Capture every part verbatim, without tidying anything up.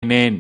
தேறினேன்.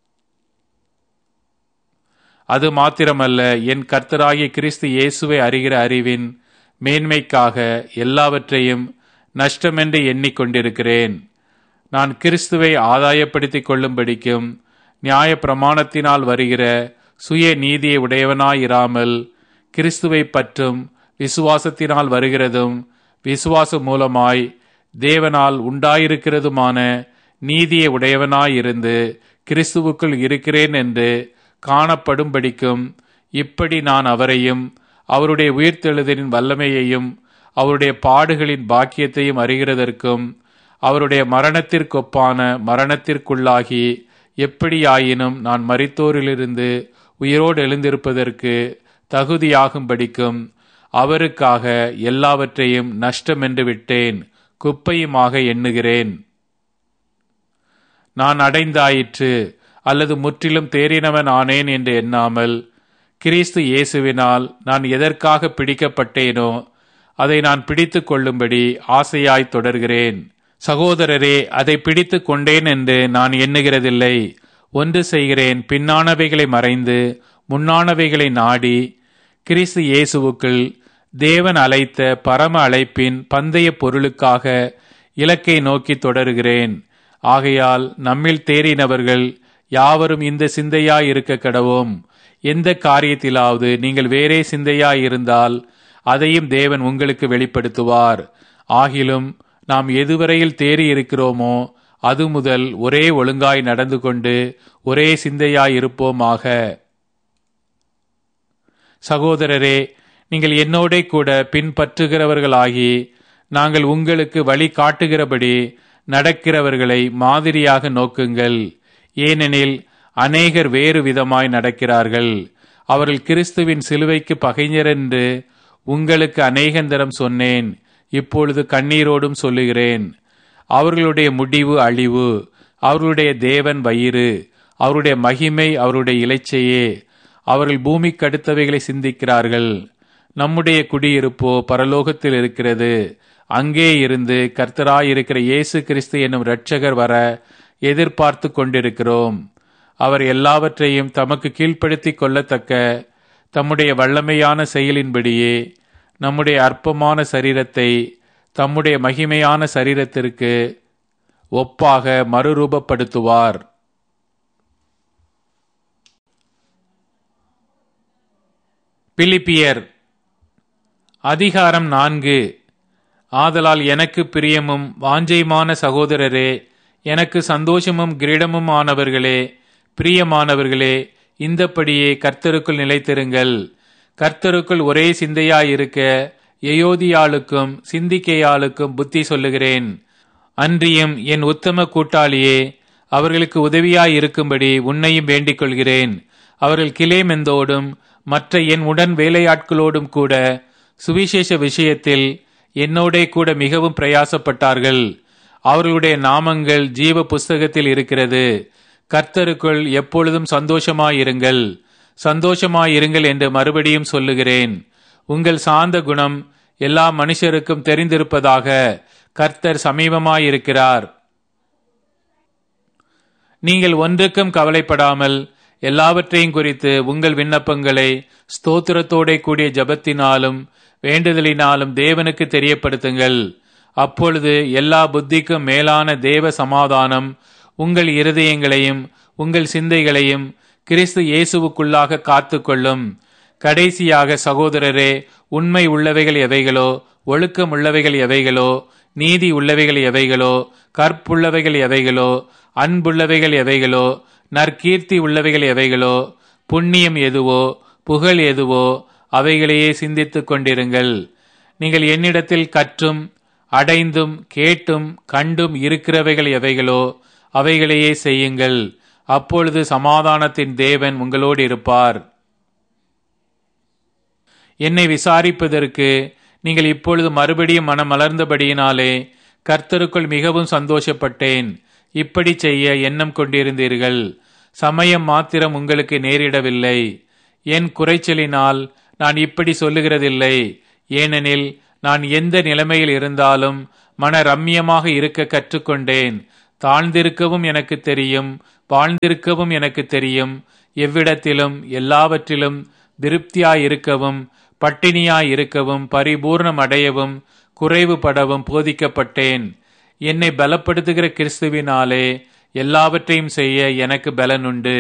அது மாத்திரமல்ல, என் கர்த்தராகிய கிறிஸ்து இயேசுவை அறிகிற அறிவின் மேன்மைக்காக எல்லாவற்றையும் நஷ்டமென்று எண்ணிக்கொண்டிருக்கிறேன். நான் கிறிஸ்துவை ஆதாயப்படுத்திக் கொள்ளும்படிக்கும் நியாய பிரமாணத்தினால் வருகிற சுய நீதியை உடையவனாயிராமல் கிறிஸ்துவை பற்றும் விசுவாசத்தினால் வருகிறதும் விசுவாசம் மூலமாய் தேவனால் உண்டாயிருக்கிறதுமான நீதியை உடையவனாயிருந்து கிறிஸ்துவுக்குள் இருக்கிறேன் என்று காணப்படும்படிக்கும் இப்படி நான் அவரையும் அவருடைய உயிர்த்தெழுதலின் வல்லமையையும் அவருடைய பாடுகளின் பாக்கியத்தையும் அறிகிறதற்கும் அவருடைய மரணத்திற்கொப்பான மரணத்திற்குள்ளாகி எப்படியாயினும் நான் மரித்தோரிலிருந்து உயிரோடு எழுந்திருப்பதற்கு தகுதியாகும்படிக்கும் அவருக்காக எல்லாவற்றையும் நஷ்டமென்று விட்டேன், குப்பையுமாக எண்ணுகிறேன். நான் அடைந்தாயிற்று அல்லது முற்றிலும் தேறினவன் ஆனேன் என்று எண்ணாமல் கிறிஸ்து இயேசுவினால் நான் எதற்காக பிடிக்கப்பட்டேனோ அதை நான் பிடித்து கொள்ளும்படி ஆசையாய் தொடர்கிறேன். சகோதரரே, அதை பிடித்து கொண்டேன் என்று நான் எண்ணுகிறதில்லை. ஒன்று செய்கிறேன், பின்னானவைகளை மறைந்து முன்னானவைகளை நாடி கிறிஸ்து இயேசுவுக்குள் தேவன் அழைத்த பரம அழைப்பின் பந்தய பொருளுக்காக இலக்கை நோக்கி தொடருகிறேன். ஆகையால் நம்மில் தேறினவர்கள் யாவரும் இந்த சிந்தையாய் இருக்க கடவோம். எந்த காரியத்திலாவது நீங்கள் வேறே சிந்தையாய் இருந்தால் அதையும் தேவன் உங்களுக்கு வெளிப்படுத்துவார். ஆகிலும் நாம் எதுவரையில் தேறி இருக்கிறோமோ அது முதல் ஒரே ஒழுங்காய் நடந்து கொண்டு ஒரே சிந்தையாய் இருப்போமாக. சகோதரரே, நீங்கள் என்னோட கூட பின்பற்றுகிறவர்களாகி நாங்கள் உங்களுக்கு வழி காட்டுகிறபடி நடக்கிறவர்களை மாதிரியாக நோக்குங்கள். ஏனெனில் அநேகர் வேறு விதமாய் நடக்கிறார்கள். அவர்கள் கிறிஸ்துவின் சிலுவைக்கு பகைஞர் என்று உங்களுக்கு அநேகந்தரம் சொன்னேன், இப்பொழுது கண்ணீரோடும் சொல்லுகிறேன். அவர்களுடைய முடிவு அழிவு, அவர்களுடைய தேவன் வயிறு, அவருடைய மகிமை அவருடைய இலைச்சையே. அவர்கள் பூமிக்கு அடுத்தவைகளை சிந்திக்கிறார்கள். நம்முடைய குடியிருப்போ பரலோகத்தில் இருக்கிறது. அங்கே இருந்து கர்த்தராயிருக்கிற இயேசு கிறிஸ்து என்னும் இரட்சகர் வர எதிர்பார்த்து கொண்டிருக்கிறோம். அவர் எல்லாவற்றையும் தமக்கு கீழ்ப்படுத்தி கொள்ளத்தக்க தம்முடைய வல்லமையான செயலின்படியே நம்முடைய அற்பமான சரீரத்தை தம்முடைய மகிமையான சரீரத்திற்கு ஒப்பாக மறுரூபப்படுத்துவார். பிலிப்பியர் அதிகாரம் நான்கு. ஆதலால் எனக்கு பிரியமும் வாஞ்சையுமான சகோதரரே, எனக்கு சந்தோஷமும் கிரீடமும் ஆனவர்களே, பிரியமானவர்களே, இந்தப்படியே கர்த்தருக்குள் நிலைத்திருங்கள். கர்த்தருக்குள் ஒரே சிந்தையாயிருக்க எயோதியாளுக்கும் சிந்திக்கேயாளுக்கும் புத்தி சொல்லுகிறேன். அன்றியும் என் உத்தம கூட்டாளியே, அவர்களுக்கு உதவியாயிருக்கும்படி உன்னையும் வேண்டிக் கொள்கிறேன். அவர்கள் கிலேமெந்தோடும் மற்ற என் உடன் வேலையாட்களோடும் கூட சுவிசேஷ விஷயத்தில் என்னோடே கூட மிகவும் பிரயாசப்பட்டார்கள். அவர்களுடைய நாமங்கள் ஜீவ புஸ்தகத்தில் இருக்கிறது. கர்த்தருக்குள் எப்பொழுதும் சந்தோஷமாயிருங்கள், சந்தோஷமாயிருங்கள் என்று மறுபடியும் சொல்லுகிறேன். உங்கள் சாந்த குணம் எல்லா மனுஷருக்கும் தெரிந்திருப்பதாக. கர்த்தர் சமீபமாயிருக்கிறார். நீங்கள் ஒன்றுக்கும் கவலைப்படாமல் எல்லாவற்றையும் குறித்து உங்கள் விண்ணப்பங்களை ஸ்தோத்திரத்தோட கூடிய ஜபத்தினாலும் வேண்டுதலினாலும் தேவனுக்கு தெரியப்படுத்துங்கள். அப்பொழுது எல்லா புத்திக்கும் மேலான தேவ சமாதானம் உங்கள் இருதயங்களையும் உங்கள் சிந்தைகளையும் கிறிஸ்து இயேசுவுக்குள்ளாக காத்து கொள்ளும். கடைசியாக சகோதரரே, உண்மை உள்ளவைகள் எவைகளோ, ஒழுக்கம் உள்ளவைகள் எவைகளோ, நீதி உள்ளவைகள் எவைகளோ, கற்புள்ளவைகள் எவைகளோ, அன்புள்ளவைகள் எவைகளோ, நற்கீர்த்தி உள்ளவைகள் எவைகளோ, புண்ணியம் எதுவோ, புகழ் எதுவோ, அவைகளையே சிந்தித்துக் கொண்டிருங்கள். நீங்கள் என்னிடத்தில் கற்றும் அடைந்தும் கேட்டும் கண்டும் இருக்கிறவைகள் எவைகளோ அவைகளையே செய்யுங்கள். அப்பொழுது சமாதானத்தின் தேவன் உங்களோடு இருப்பார். என்னை விசாரிப்பதற்கு நீங்கள் இப்பொழுது மறுபடியும் மனம் மலர்ந்தபடியினாலே கர்த்தருக்குள் மிகவும் சந்தோஷப்பட்டேன். இப்படி செய்ய எண்ணம் கொண்டிருந்தீர்கள். சமயம் மாத்திரம் உங்களுக்கு நேரிடவில்லை. என் குறைச்சலினால் நான் இப்படி சொல்லுகிறதில்லை. ஏனெனில் நான் எந்த நிலைமையில் இருந்தாலும் மன ரம்யமாக இருக்க கற்றுக்கொண்டேன். தாழ்ந்திருக்கவும் எனக்கு தெரியும், வாழ்ந்திருக்கவும் எனக்கு தெரியும். எவ்விடத்திலும் எல்லாவற்றிலும் திருப்தியாயிருக்கவும் பட்டினியாயிருக்கவும் பரிபூர்ணம் அடையவும் குறைவுபடவும் போதிக்கப்பட்டேன். என்னை பலப்படுத்துகிற கிறிஸ்துவினாலே எல்லாவற்றையும் செய்ய எனக்கு பலனுண்டு.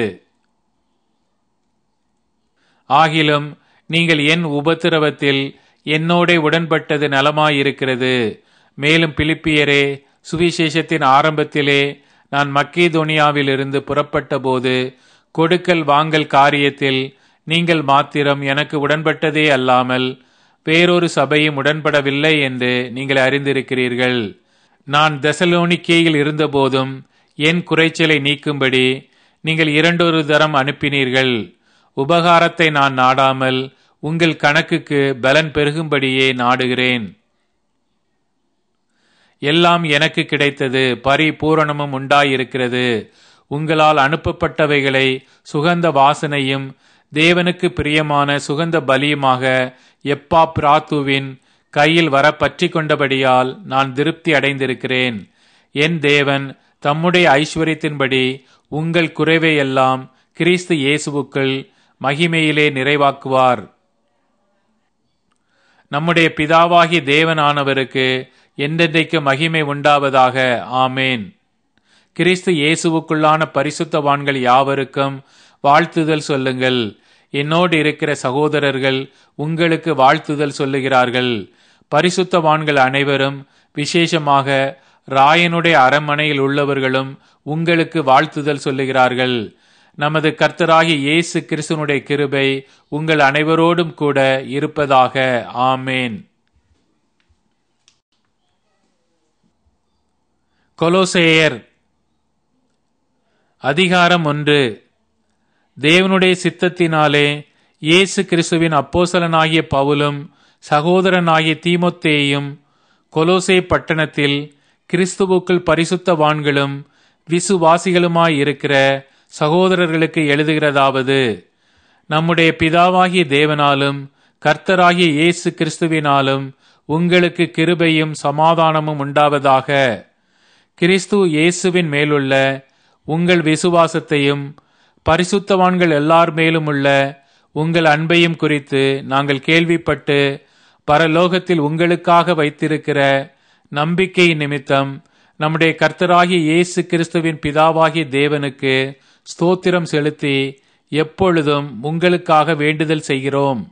ஆகிலும் நீங்கள் என் உபத்திரவத்தில் என்னோட உடன்பட்டது நலமாயிருக்கிறது. மேலும் பிலிப்பியரே, சுவிசேஷத்தின் ஆரம்பத்திலே நான் மக்கேதோனியாவிலிருந்து புறப்பட்ட போது கொடுக்கல் வாங்கல் காரியத்தில் நீங்கள் மாத்திரம் எனக்கு உடன்பட்டதே அல்லாமல் வேறொரு சபையும் உடன்படவில்லை என்று நீங்கள் அறிந்திருக்கிறீர்கள். நான் தெசலோனிக்கேயில் இருந்தபோதும் என் குறைச்சலை நீக்கும்படி நீங்கள் இரண்டொரு தரம் அனுப்பினீர்கள். உபகாரத்தை நான் நாடாமல் உங்கள் கணக்குக்கு பலன் பெருகும்படியே நாடுகிறேன். எல்லாம் எனக்கு கிடைத்தது, பரிபூரணமும் உண்டாயிருக்கிறது. உங்களால் அனுப்பப்பட்டவைகளை சுகந்த வாசனையும் தேவனுக்கு பிரியமான சுகந்த பலியுமாக எப்பா பிராத்துவின் கையில் வர பற்றி கொண்டபடியால் நான் திருப்தி அடைந்திருக்கிறேன். என் தேவன் தம்முடைய ஐஸ்வர்யத்தின்படி உங்கள் குறைவையெல்லாம் கிறிஸ்து இயேசுவுக்குள் மகிமையிலே நிறைவாக்குவார். நம்முடைய பிதாவாகிய தேவனானவருக்கு என்றென்றைக்கு மகிமை உண்டாவதாக. ஆமேன். கிறிஸ்து இயேசுவுக்குள்ளான பரிசுத்தவான்கள் யாவருக்கும் வாழ்த்துதல் சொல்லுங்கள். என்னோடு இருக்கிற சகோதரர்கள் உங்களுக்கு வாழ்த்துதல் சொல்லுகிறார்கள். பரிசுத்தவான்கள் அனைவரும், விசேஷமாக ராயனுடைய அரண்மனையில் உள்ளவர்களும் உங்களுக்கு வாழ்த்துதல் சொல்லுகிறார்கள். நமது கர்த்தராகிய இயேசு கிறிஸ்துவினுடைய கிருபை உங்கள் அனைவரோடும் கூட இருப்பதாக. ஆமேன். கொலோசேயர் அதிகாரம் ஒன்று. தேவனுடைய சித்தத்தினாலே இயேசு கிறிஸ்துவின் அப்போஸ்தலனாகிய பவுலும் சகோதரனாகிய தீமோத்தேயும் கொலோசே பட்டணத்தில் கிறிஸ்துவுக்குள் பரிசுத்தவான்களும் விசுவாசிகளுமாயிருக்கிற சகோதரர்களுக்கு எழுதுகிறதாவது: நம்முடைய பிதாவாகிய தேவனாலும் கர்த்தராகிய இயேசு கிறிஸ்துவினாலும் உங்களுக்கு கிருபையும் சமாதானமும் உண்டாவதாக. கிறிஸ்து இயேசுவின் மேலுள்ள உங்கள் விசுவாசத்தையும் பரிசுத்தவான்கள் எல்லார் மேலும் உள்ள உங்கள் அன்பையும் குறித்து நாங்கள் கேள்விப்பட்டு பரலோகத்தில் உங்களுக்காக வைத்திருக்கிற நம்பிக்கை நிமித்தம் நம்முடைய கர்த்தராகிய இயேசு கிறிஸ்துவின் பிதாவாகிய தேவனுக்கு ஸ்தோத்திரம் செலுத்தி எப்பொழுதும் உங்களுக்காக வேண்டுதல் செய்கிறோம்.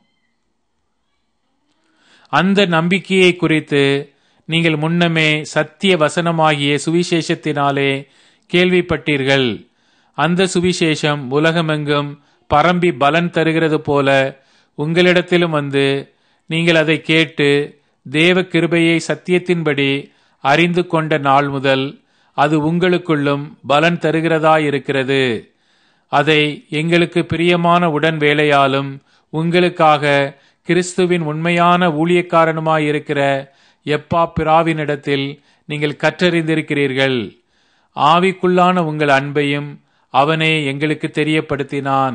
அந்த நம்பிக்கையை குறித்து நீங்கள் முன்னமே சத்திய வசனமாகிய சுவிசேஷத்தினாலே கேள்விப்பட்டீர்கள். அந்த சுவிசேஷம் உலகமெங்கும் பரம்பி பலன் தருகிறது போல உங்களிடத்திலும் வந்து நீங்கள் அதை கேட்டு தேவ கிருபையை சத்தியத்தின்படி அறிந்து கொண்ட நாள் முதல் அது உங்களுக்குள்ளும் பலன் தருகிறதாயிருக்கிறது. அதை எங்களுக்கு பிரியமான உடன் வேலையாலும் உங்களுக்காக கிறிஸ்துவின் உண்மையான ஊழியக்காரனுமாயிருக்கிற எப்பா பிராவினிடத்தில் நீங்கள் கற்றறிந்திருக்கிறீர்கள். ஆவிக்குள்ளான உங்கள் அன்பையும் அவனே எங்களுக்கு தெரியப்படுத்தினான்.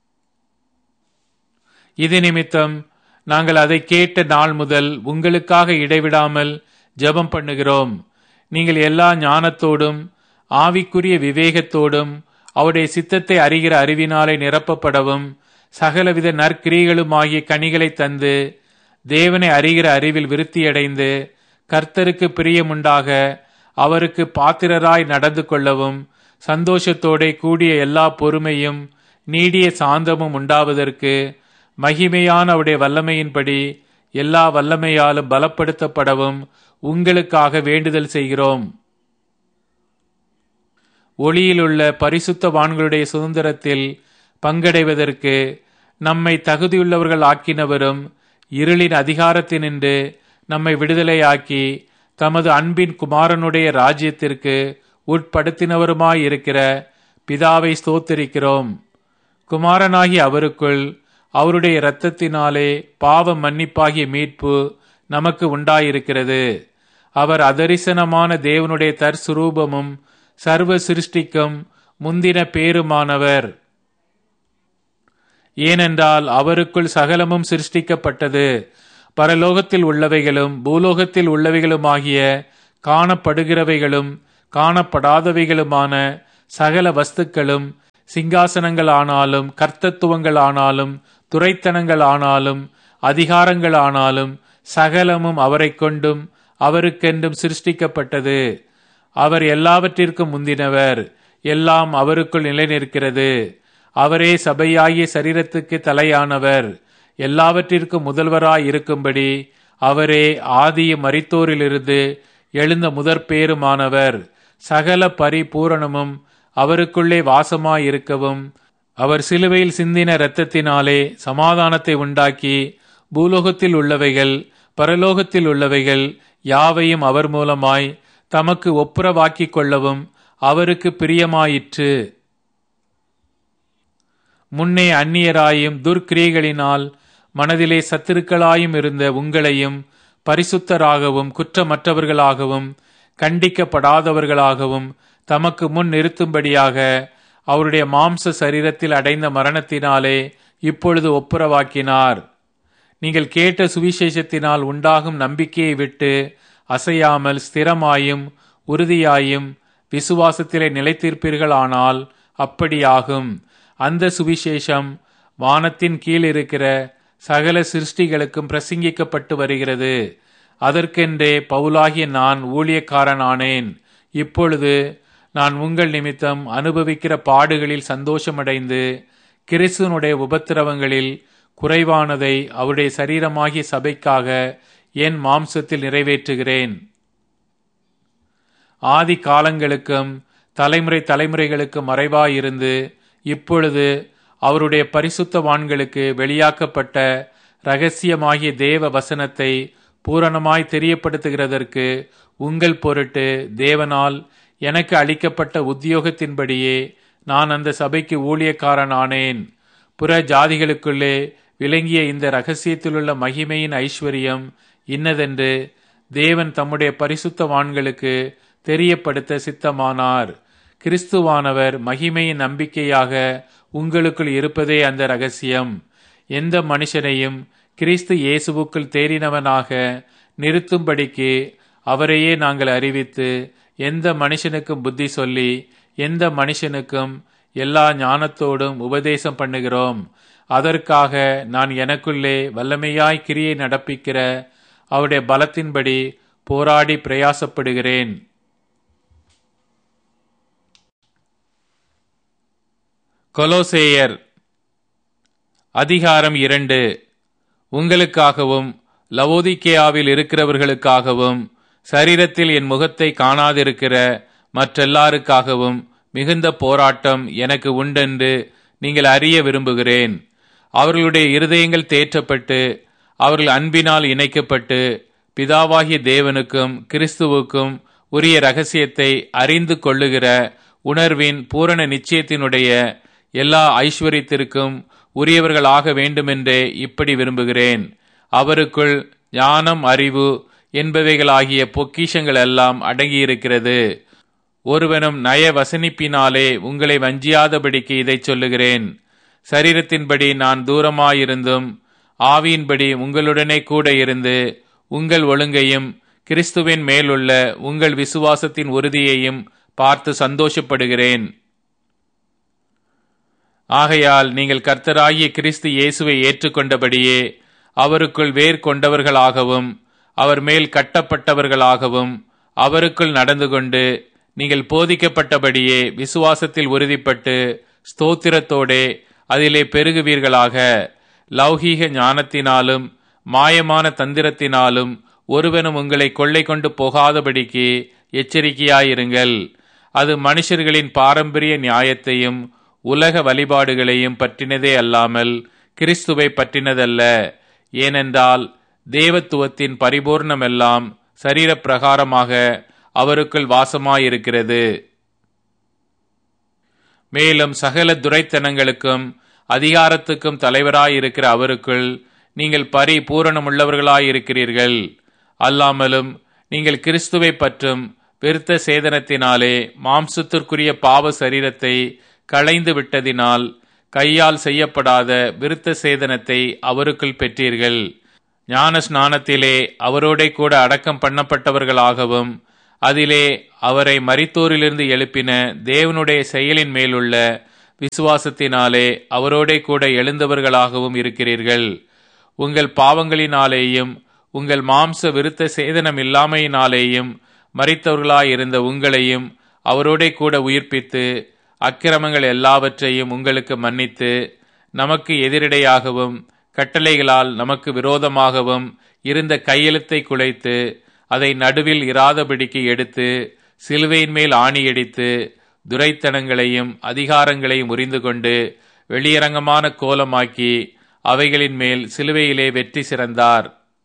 இது நிமித்தம் நாங்கள் அதை கேட்ட நாள் முதல் உங்களுக்காக இடைவிடாமல் ஜெபம் பண்ணுகிறோம். நீங்கள் எல்லா ஞானத்தோடும் ஆவிக்குரிய விவேகத்தோடும் அவருடைய சித்தத்தை அறிகிற அறிவினாலே நிரப்பப்படவும் சகலவித நற்கிரியைகளுமாகிய கனிகளை தந்து தேவனை அறிகிற அறிவில் விருத்தியடைந்து கர்த்தருக்கு பிரியமுண்டாக அவருக்கு பாத்திரராய் நடந்து கொள்ளவும் சந்தோஷத்தோட கூடிய எல்லா பொறுமையும் நீடிய சாந்தமும் உண்டாவதற்கு மகிமையான அவருடைய வல்லமையின்படி எல்லா வல்லமையாலும் பலப்படுத்தப்படவும் உங்களுக்காக வேண்டுதல் செய்கிறோம். ஒளியிலுள்ள பரிசுத்தவான்களுடைய சுதந்திரத்தில் பங்கடைவதற்கு நம்மை தகுதியுள்ளவர்கள் ஆக்கினவரும் இருளின் அதிகாரத்தினின்று நம்மை விடுதலையாக்கி தமது அன்பின் குமாரனுடைய ராஜ்யத்திற்கு உட்படுத்தினவருமாயிருக்கிற பிதாவை ஸ்தோத்திரிக்கிறோம். குமாரனாகி அவருக்குள் அவருடைய இரத்தத்தினாலே பாவ மன்னிப்பாகிய மீட்பு நமக்கு உண்டாயிருக்கிறது. அவர் அதரிசனமான தேவனுடைய தற்சுரூபமும் சர்வ சிருஷ்டிக்கும் முந்தின பேருமானவர். ஏனென்றால் அவருக்குள் சகலமும் சிருஷ்டிக்கப்பட்டது. பரலோகத்தில் உள்ளவைகளும் பூலோகத்தில் உள்ளவைகளுமாகிய காணப்படுகிறவைகளும் காணப்படாதவைகளுமான சகல வஸ்துக்களும் சிங்காசனங்கள் ஆனாலும் கர்த்தத்துவங்கள் ஆனாலும் துரைத்தனங்கள் ஆனாலும் அதிகாரங்கள் ஆனாலும் சகலமும் அவரை கொண்டும் அவருக்கென்றும் சிருஷ்டிக்கப்பட்டது. அவர் எல்லாவற்றிற்கும் முந்தினவர், எல்லாம் அவருக்குள் நிலைநிற்கிறது. அவரே சபையாகிய சரீரத்துக்கு தலையானவர், எல்லாவற்றிற்கும் முதல்வராய் இருக்கும்படி அவரே ஆதியும் மரித்தோரிலிருந்து எழுந்த முதற்பேருமானவர். சகல பரிபூரணமும் அவருக்குள்ளே வாசமாயிருக்கவும் அவர் சிலுவையில் சிந்தின இரத்தத்தினாலே சமாதானத்தை உண்டாக்கி பூலோகத்தில் உள்ளவைகள் பரலோகத்தில் உள்ளவைகள் யாவையும் அவர் மூலமாய் தமக்கு ஒப்புரவாக்கிக் கொள்ளவும் அவருக்கு பிரியமாயிற்று. முன்னே அந்நியராயும் துர்க்கிரியைகளினால் மனதிலே சத்துருக்களாயும் இருந்த உங்களையும் பரிசுத்தராகவும் குற்றமற்றவர்களாகவும் கண்டிக்கப்படாதவர்களாகவும் தமக்கு முன் நிறுத்தும்படியாக அவருடைய மாம்ச சரீரத்தில் அடைந்த மரணத்தினாலே இப்பொழுது ஒப்புரவாக்கினார். நீங்கள் கேட்ட சுவிசேஷத்தினால் உண்டாகும் நம்பிக்கையை விட்டு அசையாமல் ஸ்திரமாயும் உறுதியாயும் விசுவாசத்திலே நிலைத்திருப்பீர்களானால் அப்படியாகும். அந்த சுவிசேஷம் வானத்தின் கீழ் இருக்கிற சகல சிருஷ்டிகளுக்கும் பிரசங்கிக்கப்பட்டு வருகிறது. அதற்கென்றே பவுலாகிய நான் ஊழியக்காரன் ஆனேன். இப்பொழுது நான் உங்கள் நிமித்தம் அனுபவிக்கிற பாடுகளில் சந்தோஷமடைந்து கிறிஸ்துவனுடைய உபத்திரவங்களில் குறைவானதை அவருடைய சரீரமாகிய சபைக்காக என் மாம்சத்தில் நிறைவேற்றுகிறேன். ஆதி காலங்களுக்கும் தலைமுறை தலைமுறைகளுக்கு மறைவாயிருந்து இப்பொழுது அவருடைய பரிசுத்தவான்களுக்கு வெளியாக்கப்பட்ட இரகசியமாகிய தேவ வசனத்தை பூரணமாய் தெரியப்படுத்துகிறதற்கு உங்கள் பொருட்டு தேவனால் எனக்கு அளிக்கப்பட்ட உத்தியோகத்தின்படியே நான் அந்த சபைக்கு ஊழியக்காரன் ஆனேன். புற ஜாதிகளுக்குள்ளே விளங்கிய இந்த இரகசியத்திலுள்ள மகிமையின் ஐஸ்வர்யம் இன்னதென்று தேவன் தம்முடைய பரிசுத்தவான்களுக்கு தெரியப்படுத்த சித்தமானார். கிறிஸ்துவானவர் மகிமையின் நம்பிக்கையாக உங்களுக்குள் இருப்பதே அந்த இரகசியம். எந்த மனுஷனையும் கிறிஸ்து இயேசுவுக்குள் தேறினவனாக நிறுத்தும்படிக்கு அவரையே நாங்கள் அறிவித்து எந்த மனுஷனுக்கும் புத்தி சொல்லி எந்த மனுஷனுக்கும் எல்லா ஞானத்தோடும் உபதேசம் பண்ணுகிறோம். அதற்காக நான் எனக்குள்ளே வல்லமையாய் கிரியை நடப்பிக்கிற அவருடைய பலத்தின்படி போராடி பிரயாசப்படுகிறேன். கொலோசேயர் அதிகாரம் இரண்டு. உங்களுக்காகவும் லவோதிக்கேயாவில் இருக்கிறவர்களுக்காகவும் சரீரத்தில் என் முகத்தை காணாதிருக்கிற மற்றெல்லாருக்காகவும் மிகுந்த போராட்டம் எனக்கு உண்டென்று நீங்கள் அறிய விரும்புகிறேன். அவர்களுடைய இருதயங்கள் தேற்றப்பட்டு அவர்கள் அன்பினால் இணைக்கப்பட்டு பிதாவாகிய தேவனுக்கும் கிறிஸ்துவுக்கும் உரிய இரகசியத்தை அறிந்து கொள்ளுகிற உணர்வின் பூரண நிச்சயத்தினுடைய எல்லா ஐஸ்வர்யத்திற்கும் உரியவர்களாக வேண்டுமென்றே இப்படி விரும்புகிறேன். அவருக்குள் ஞானம் அறிவு என்பவைகளாகிய பொக்கிஷங்கள் எல்லாம் அடங்கியிருக்கிறது. ஒருவனும் நய வசனிப்பினாலே உங்களை வஞ்சியாதபடிக்கு இதை சொல்லுகிறேன். சரீரத்தின்படி நான் தூரமாயிருந்தும் ஆவியின்படி உங்களுடனே கூட இருந்து உங்கள் ஒழுங்கையும் கிறிஸ்துவின் மேலுள்ள உங்கள் விசுவாசத்தின் உறுதியையும் பார்த்து சந்தோஷப்படுகிறேன். ஆகையால் நீங்கள் கர்த்தராகிய கிறிஸ்து இயேசுவை ஏற்றுக்கொண்டபடியே அவருக்குள் வேர் கொண்டவர்களாகவும் அவர் மேல் கட்டப்பட்டவர்களாகவும் அவருக்குள் நடந்து கொண்டு நீங்கள் போதிக்கப்பட்டபடியே விசுவாசத்தில் உறுதிப்பட்டு ஸ்தோத்திரத்தோடே அதிலே பெருகுவீர்களாக. லௌகீக ஞானத்தினாலும் மாயமான தந்திரத்தினாலும் ஒருவனும் உங்களை கொள்ளை கொண்டு போகாதபடிக்கு எச்சரிக்கையாயிருங்கள். அது மனுஷர்களின் பாரம்பரிய நியாயத்தையும் உலக வழிபாடுகளையும் பற்றினதே அல்லாமல் கிறிஸ்துவை பற்றினதல்ல. ஏனென்றால் தேவத்துவத்தின் பரிபூர்ணமெல்லாம் சரீர பிரகாரமாக அவருக்குள் வாசமாயிருக்கிறது. மேலும் சகல துரைத்தனங்களுக்கும் அதிகாரத்துக்கும் தலைவராயிருக்கிற அவருக்குள் நீங்கள் பரிபூரணமுள்ளவர்களாயிருக்கிறீர்கள். அல்லாமலும் நீங்கள் கிறிஸ்துவை பற்றும் விருத்த சேதனத்தினாலே மாம்சத்திற்குரிய பாவ சரீரத்தை களைந்து விட்டதினால் கையால் செய்யப்படாத விருத்த சேதனத்தை அவருக்குள் பெற்றீர்கள். ஞான ஸ்நானத்திலே அவரோட கூட அடக்கம் பண்ணப்பட்டவர்களாகவும் அதிலே அவரை மரித்தோரிலிருந்து எழுப்பின தேவனுடைய செயலின் மேலுள்ள விசுவாசத்தினாலே அவரோடே கூட எழுந்தவர்களாகவும் இருக்கிறீர்கள். உங்கள் பாவங்களினாலேயும் உங்கள் மாம்ச விருத்த சேதனம் இல்லாமையினாலேயும் மரித்தவர்களாயிருந்த உங்களையும் அவரோடே கூட உயிர்ப்பித்து அக்கிரமங்கள் எல்லாவற்றையும் உங்களுக்கு மன்னித்து நமக்கு எதிரிடையாகவும் கட்டளைகளால் நமக்கு விரோதமாகவும் இருந்த கையெழுத்தை குலைத்து அதை நடுவில் இராதபடிக்கு எடுத்து சிலுவையின் மேல் ஆணியடித்து துரைத்தனங்களையும் அதிகாரங்களையும் முறிந்து கொண்டு வெளியரங்கமான கோலமாக்கி அவைகளின் மேல் சிலுவையிலே வெற்றி சிறந்தார்.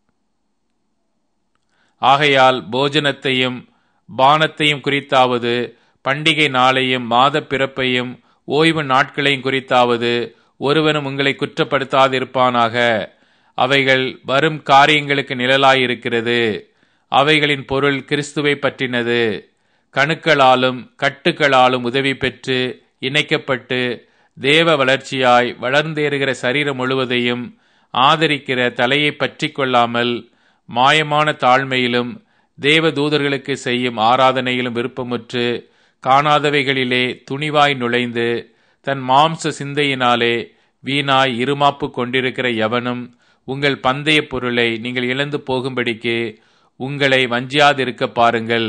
ஆகையால் போஜனத்தையும் பானத்தையும் குறித்தாவது பண்டிகை நாளையும் மாத பிறப்பையும் ஓய்வு நாட்களையும் குறித்தாவது ஒருவனும் உங்களை குற்றப்படுத்தாதிருப்பானாக. அவைகள் வரும் காரியங்களுக்கு நிழலாயிருக்கிறது. அவைகளின் பொருள் கிறிஸ்துவை பற்றினது. கணுக்களாலும் கட்டுக்களாலும் உதவி பெற்று இணைக்கப்பட்டு தேவ வளர்ச்சியாய் வளர்ந்தேறுகிற சரீரம் முழுவதையும் ஆதரிக்கிற தலையை பற்றி கொள்ளாமல் மாயமான தாழ்மையிலும் தேவ தூதர்களுக்கு செய்யும் ஆராதனையிலும் விருப்பமுற்று காணாதவைகளிலே துணிவாய் நுழைந்து தன் மாம்ச சிந்தையினாலே வீணாய் இருமாப்பு கொண்டிருக்கிற எவனும் உங்கள் பந்தய பொருளை நீங்கள் இழந்து போகும்படிக்கு உங்களை வஞ்சியாதிருக்க பாருங்கள்.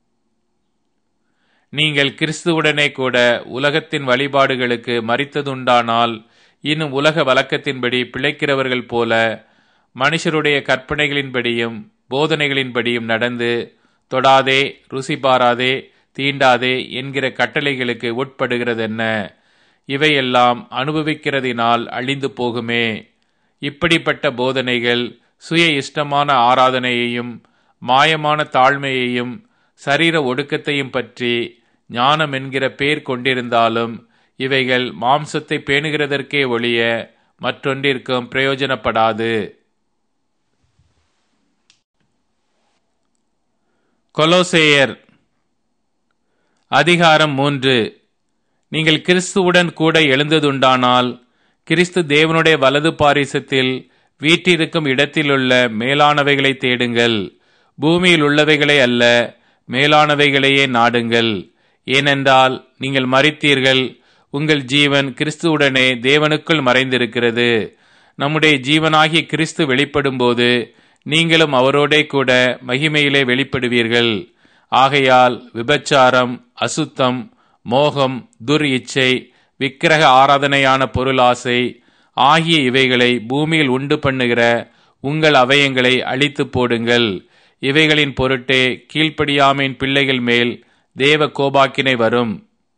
நீங்கள் கிறிஸ்துவுடனே கூட உலகத்தின் வழிபாடுகளுக்கு மரித்ததுண்டானால் இன்னும் உலக வழக்கத்தின்படி பிழைக்கிறவர்கள் போல மனுஷருடைய கற்பனைகளின்படியும் போதனைகளின்படியும் நடந்து தொடாதே, ருசி பாராதே, தீண்டாதே என்கிற கட்டளைகளுக்கு உட்படுகிறதென்ன? இவையெல்லாம் அனுபவிக்கிறதினால் அழிந்து போகுமே. இப்படிப்பட்ட போதனைகள் சுய இஷ்டமான ஆராதனையையும் மாயமான தாழ்மையையும் சரீர ஒடுக்கத்தையும் பற்றி ஞானம் என்கிற பேர் கொண்டிருந்தாலும் இவைகள் மாம்சத்தை பேணுகிறதற்கே ஒழிய மற்றொன்றிற்கும் பிரயோஜனப்படாது. கொலோசேயர் அதிகாரம் மூன்று. நீங்கள் கிறிஸ்துவுடன் கூட எழுந்ததுண்டானால் கிறிஸ்து தேவனுடைய வலது பாரிசத்தில் வீற்றிருக்கும் இடத்திலுள்ள மேலானவைகளை தேடுங்கள். பூமியில் உள்ளவைகளை அல்ல, மேலானவைகளையே நாடுங்கள். ஏனென்றால் நீங்கள் மரித்தீர்கள், உங்கள் ஜீவன் கிறிஸ்துவுடனே தேவனுக்குள் மறைந்திருக்கிறது. நம்முடைய ஜீவனாகிய கிறிஸ்து வெளிப்படும் போது நீங்களும் அவரோடே கூட மகிமையிலே வெளிப்படுவீர்கள். ஆகையால் விபச்சாரம், அசுத்தம், மோகம், துர் இச்சை, விக்கிரக ஆராதனையான பொருளாசை ஆகிய இவைகளை பூமியில் உண்டு பண்ணுகிற உங்கள் அவயங்களை அழித்து போடுங்கள். இவைகளின் பொருட்டே கீழ்ப்படியாமையின் பிள்ளைகள் மேல் தேவ கோபாக்கினை வரும்.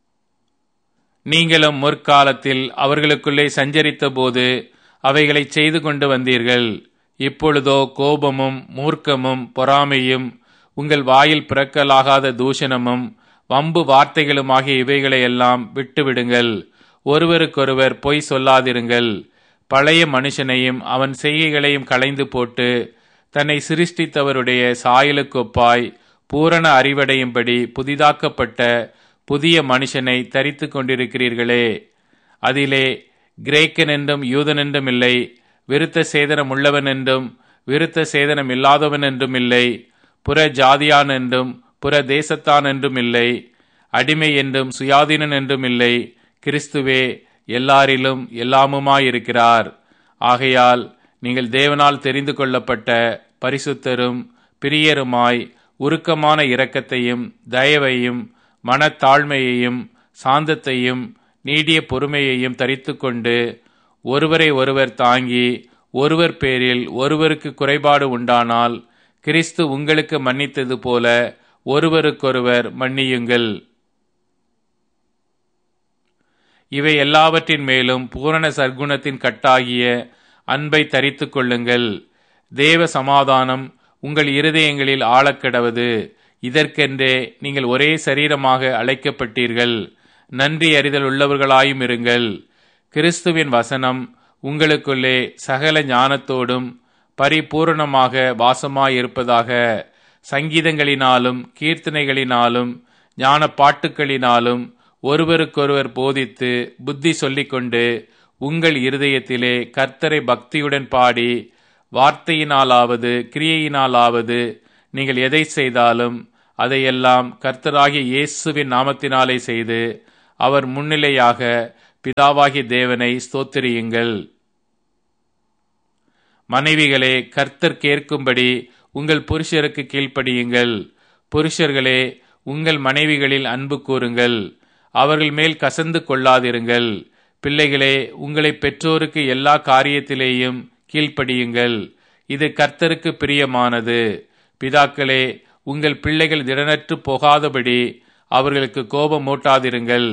நீங்களும் முற்காலத்தில் அவர்களுக்குள்ளே சஞ்சரித்த போது அவைகளை செய்து கொண்டு வந்தீர்கள். இப்பொழுதோ கோபமும் மூர்க்கமும் பொறாமையும் உங்கள் வாயில் பிறக்கலாகாத தூஷணமும் வம்பு வார்த்தைகளும் ஆகிய இவைகளையெல்லாம் விட்டுவிடுங்கள். ஒருவருக்கொருவர் பொய் சொல்லாதிருங்கள். பழைய மனுஷனையும் அவன் செய்கைகளையும் களைந்து போட்டு தன்னை சிருஷ்டித்தவருடைய சாயலுக்கொப்பாய் பூரண அறிவடையும்படி புதிதாக்கப்பட்ட புதிய மனுஷனை தரித்து கொண்டிருக்கிறீர்களே. அதிலே கிரேக்கன் என்றும் யூதன் என்றும் இல்லை, விருத்த சேதனம் உள்ளவன் என்றும் விருத்த சேதனம் இல்லாதவன் என்றும் இல்லை, புற ஜாதியான் என்றும் புற தேசத்தான் என்றும் இல்லை, அடிமை என்றும் சுயாதீனன் என்றும் இல்லை. கிறிஸ்துவே எல்லாரிலும் எல்லாமுமாயிருக்கிறார். ஆகையால் நீங்கள் தேவனால் தெரிந்து கொள்ளப்பட்ட பரிசுத்தரும் பிரியருமாய் உருக்கமான இரக்கத்தையும் தயவையும் மனத்தாழ்மையையும் சாந்தத்தையும் நீடிய பொறுமையையும் தரித்து கொண்டு ஒருவரை ஒருவர் தாங்கி ஒருவர் பேரில் ஒருவருக்கு குறைபாடு உண்டானால் கிறிஸ்து உங்களுக்கு மன்னித்தது போல ஒருவருக்கொருவர் மன்னியுங்கள். இவை எல்லாவற்றின் மேலும் பூரண சர்க்குணத்தின் கட்டாகிய அன்பை தரித்து கொள்ளுங்கள். தேவ சமாதானம் உங்கள் இருதயங்களில் ஆழக்கடவது. இதற்கென்றே நீங்கள் ஒரே சரீரமாக அழைக்கப்பட்டீர்கள். நன்றி அறிதல் உள்ளவர்களாயும் இருங்கள். கிறிஸ்துவின் வசனம் உங்களுக்குள்ளே சகல ஞானத்தோடும் பரிபூரணமாக வாசமாயிருப்பதாக. சங்கீதங்களினாலும் கீர்த்தனைகளினாலும் ஞான பாட்டுக்களினாலும் ஒருவருக்கொருவர் போதித்து புத்தி சொல்லிக்கொண்டு உங்கள் இருதயத்திலே கர்த்தரை பக்தியுடன் பாடி வார்த்தையினாலாவது கிரியையினாலாவது நீங்கள் எதை செய்தாலும் அதையெல்லாம் கர்த்தராகிய இயேசுவின் நாமத்தினாலே செய்து அவர் முன்னிலையாக பிதாவாகிய தேவனை ஸ்தோத்திரியுங்கள். மனைவிகளே, கர்த்தர் கேட்கும்படி உங்கள் புருஷருக்கு கீழ்ப்படியுங்கள். புருஷர்களே, உங்கள் மனைவிகளில் அன்பு கூறுங்கள், அவர்கள் மேல் கசந்து கொள்ளாதிருங்கள். பிள்ளைகளே, உங்களை பெற்றோருக்கு எல்லா காரியத்திலேயும் கீழ்ப்படியுங்கள், இது கர்த்தருக்கு பிரியமானது. பிதாக்களே, உங்கள் பிள்ளைகள் திடனற்று போகாதபடி அவர்களுக்கு கோபம் மூட்டாதிருங்கள்.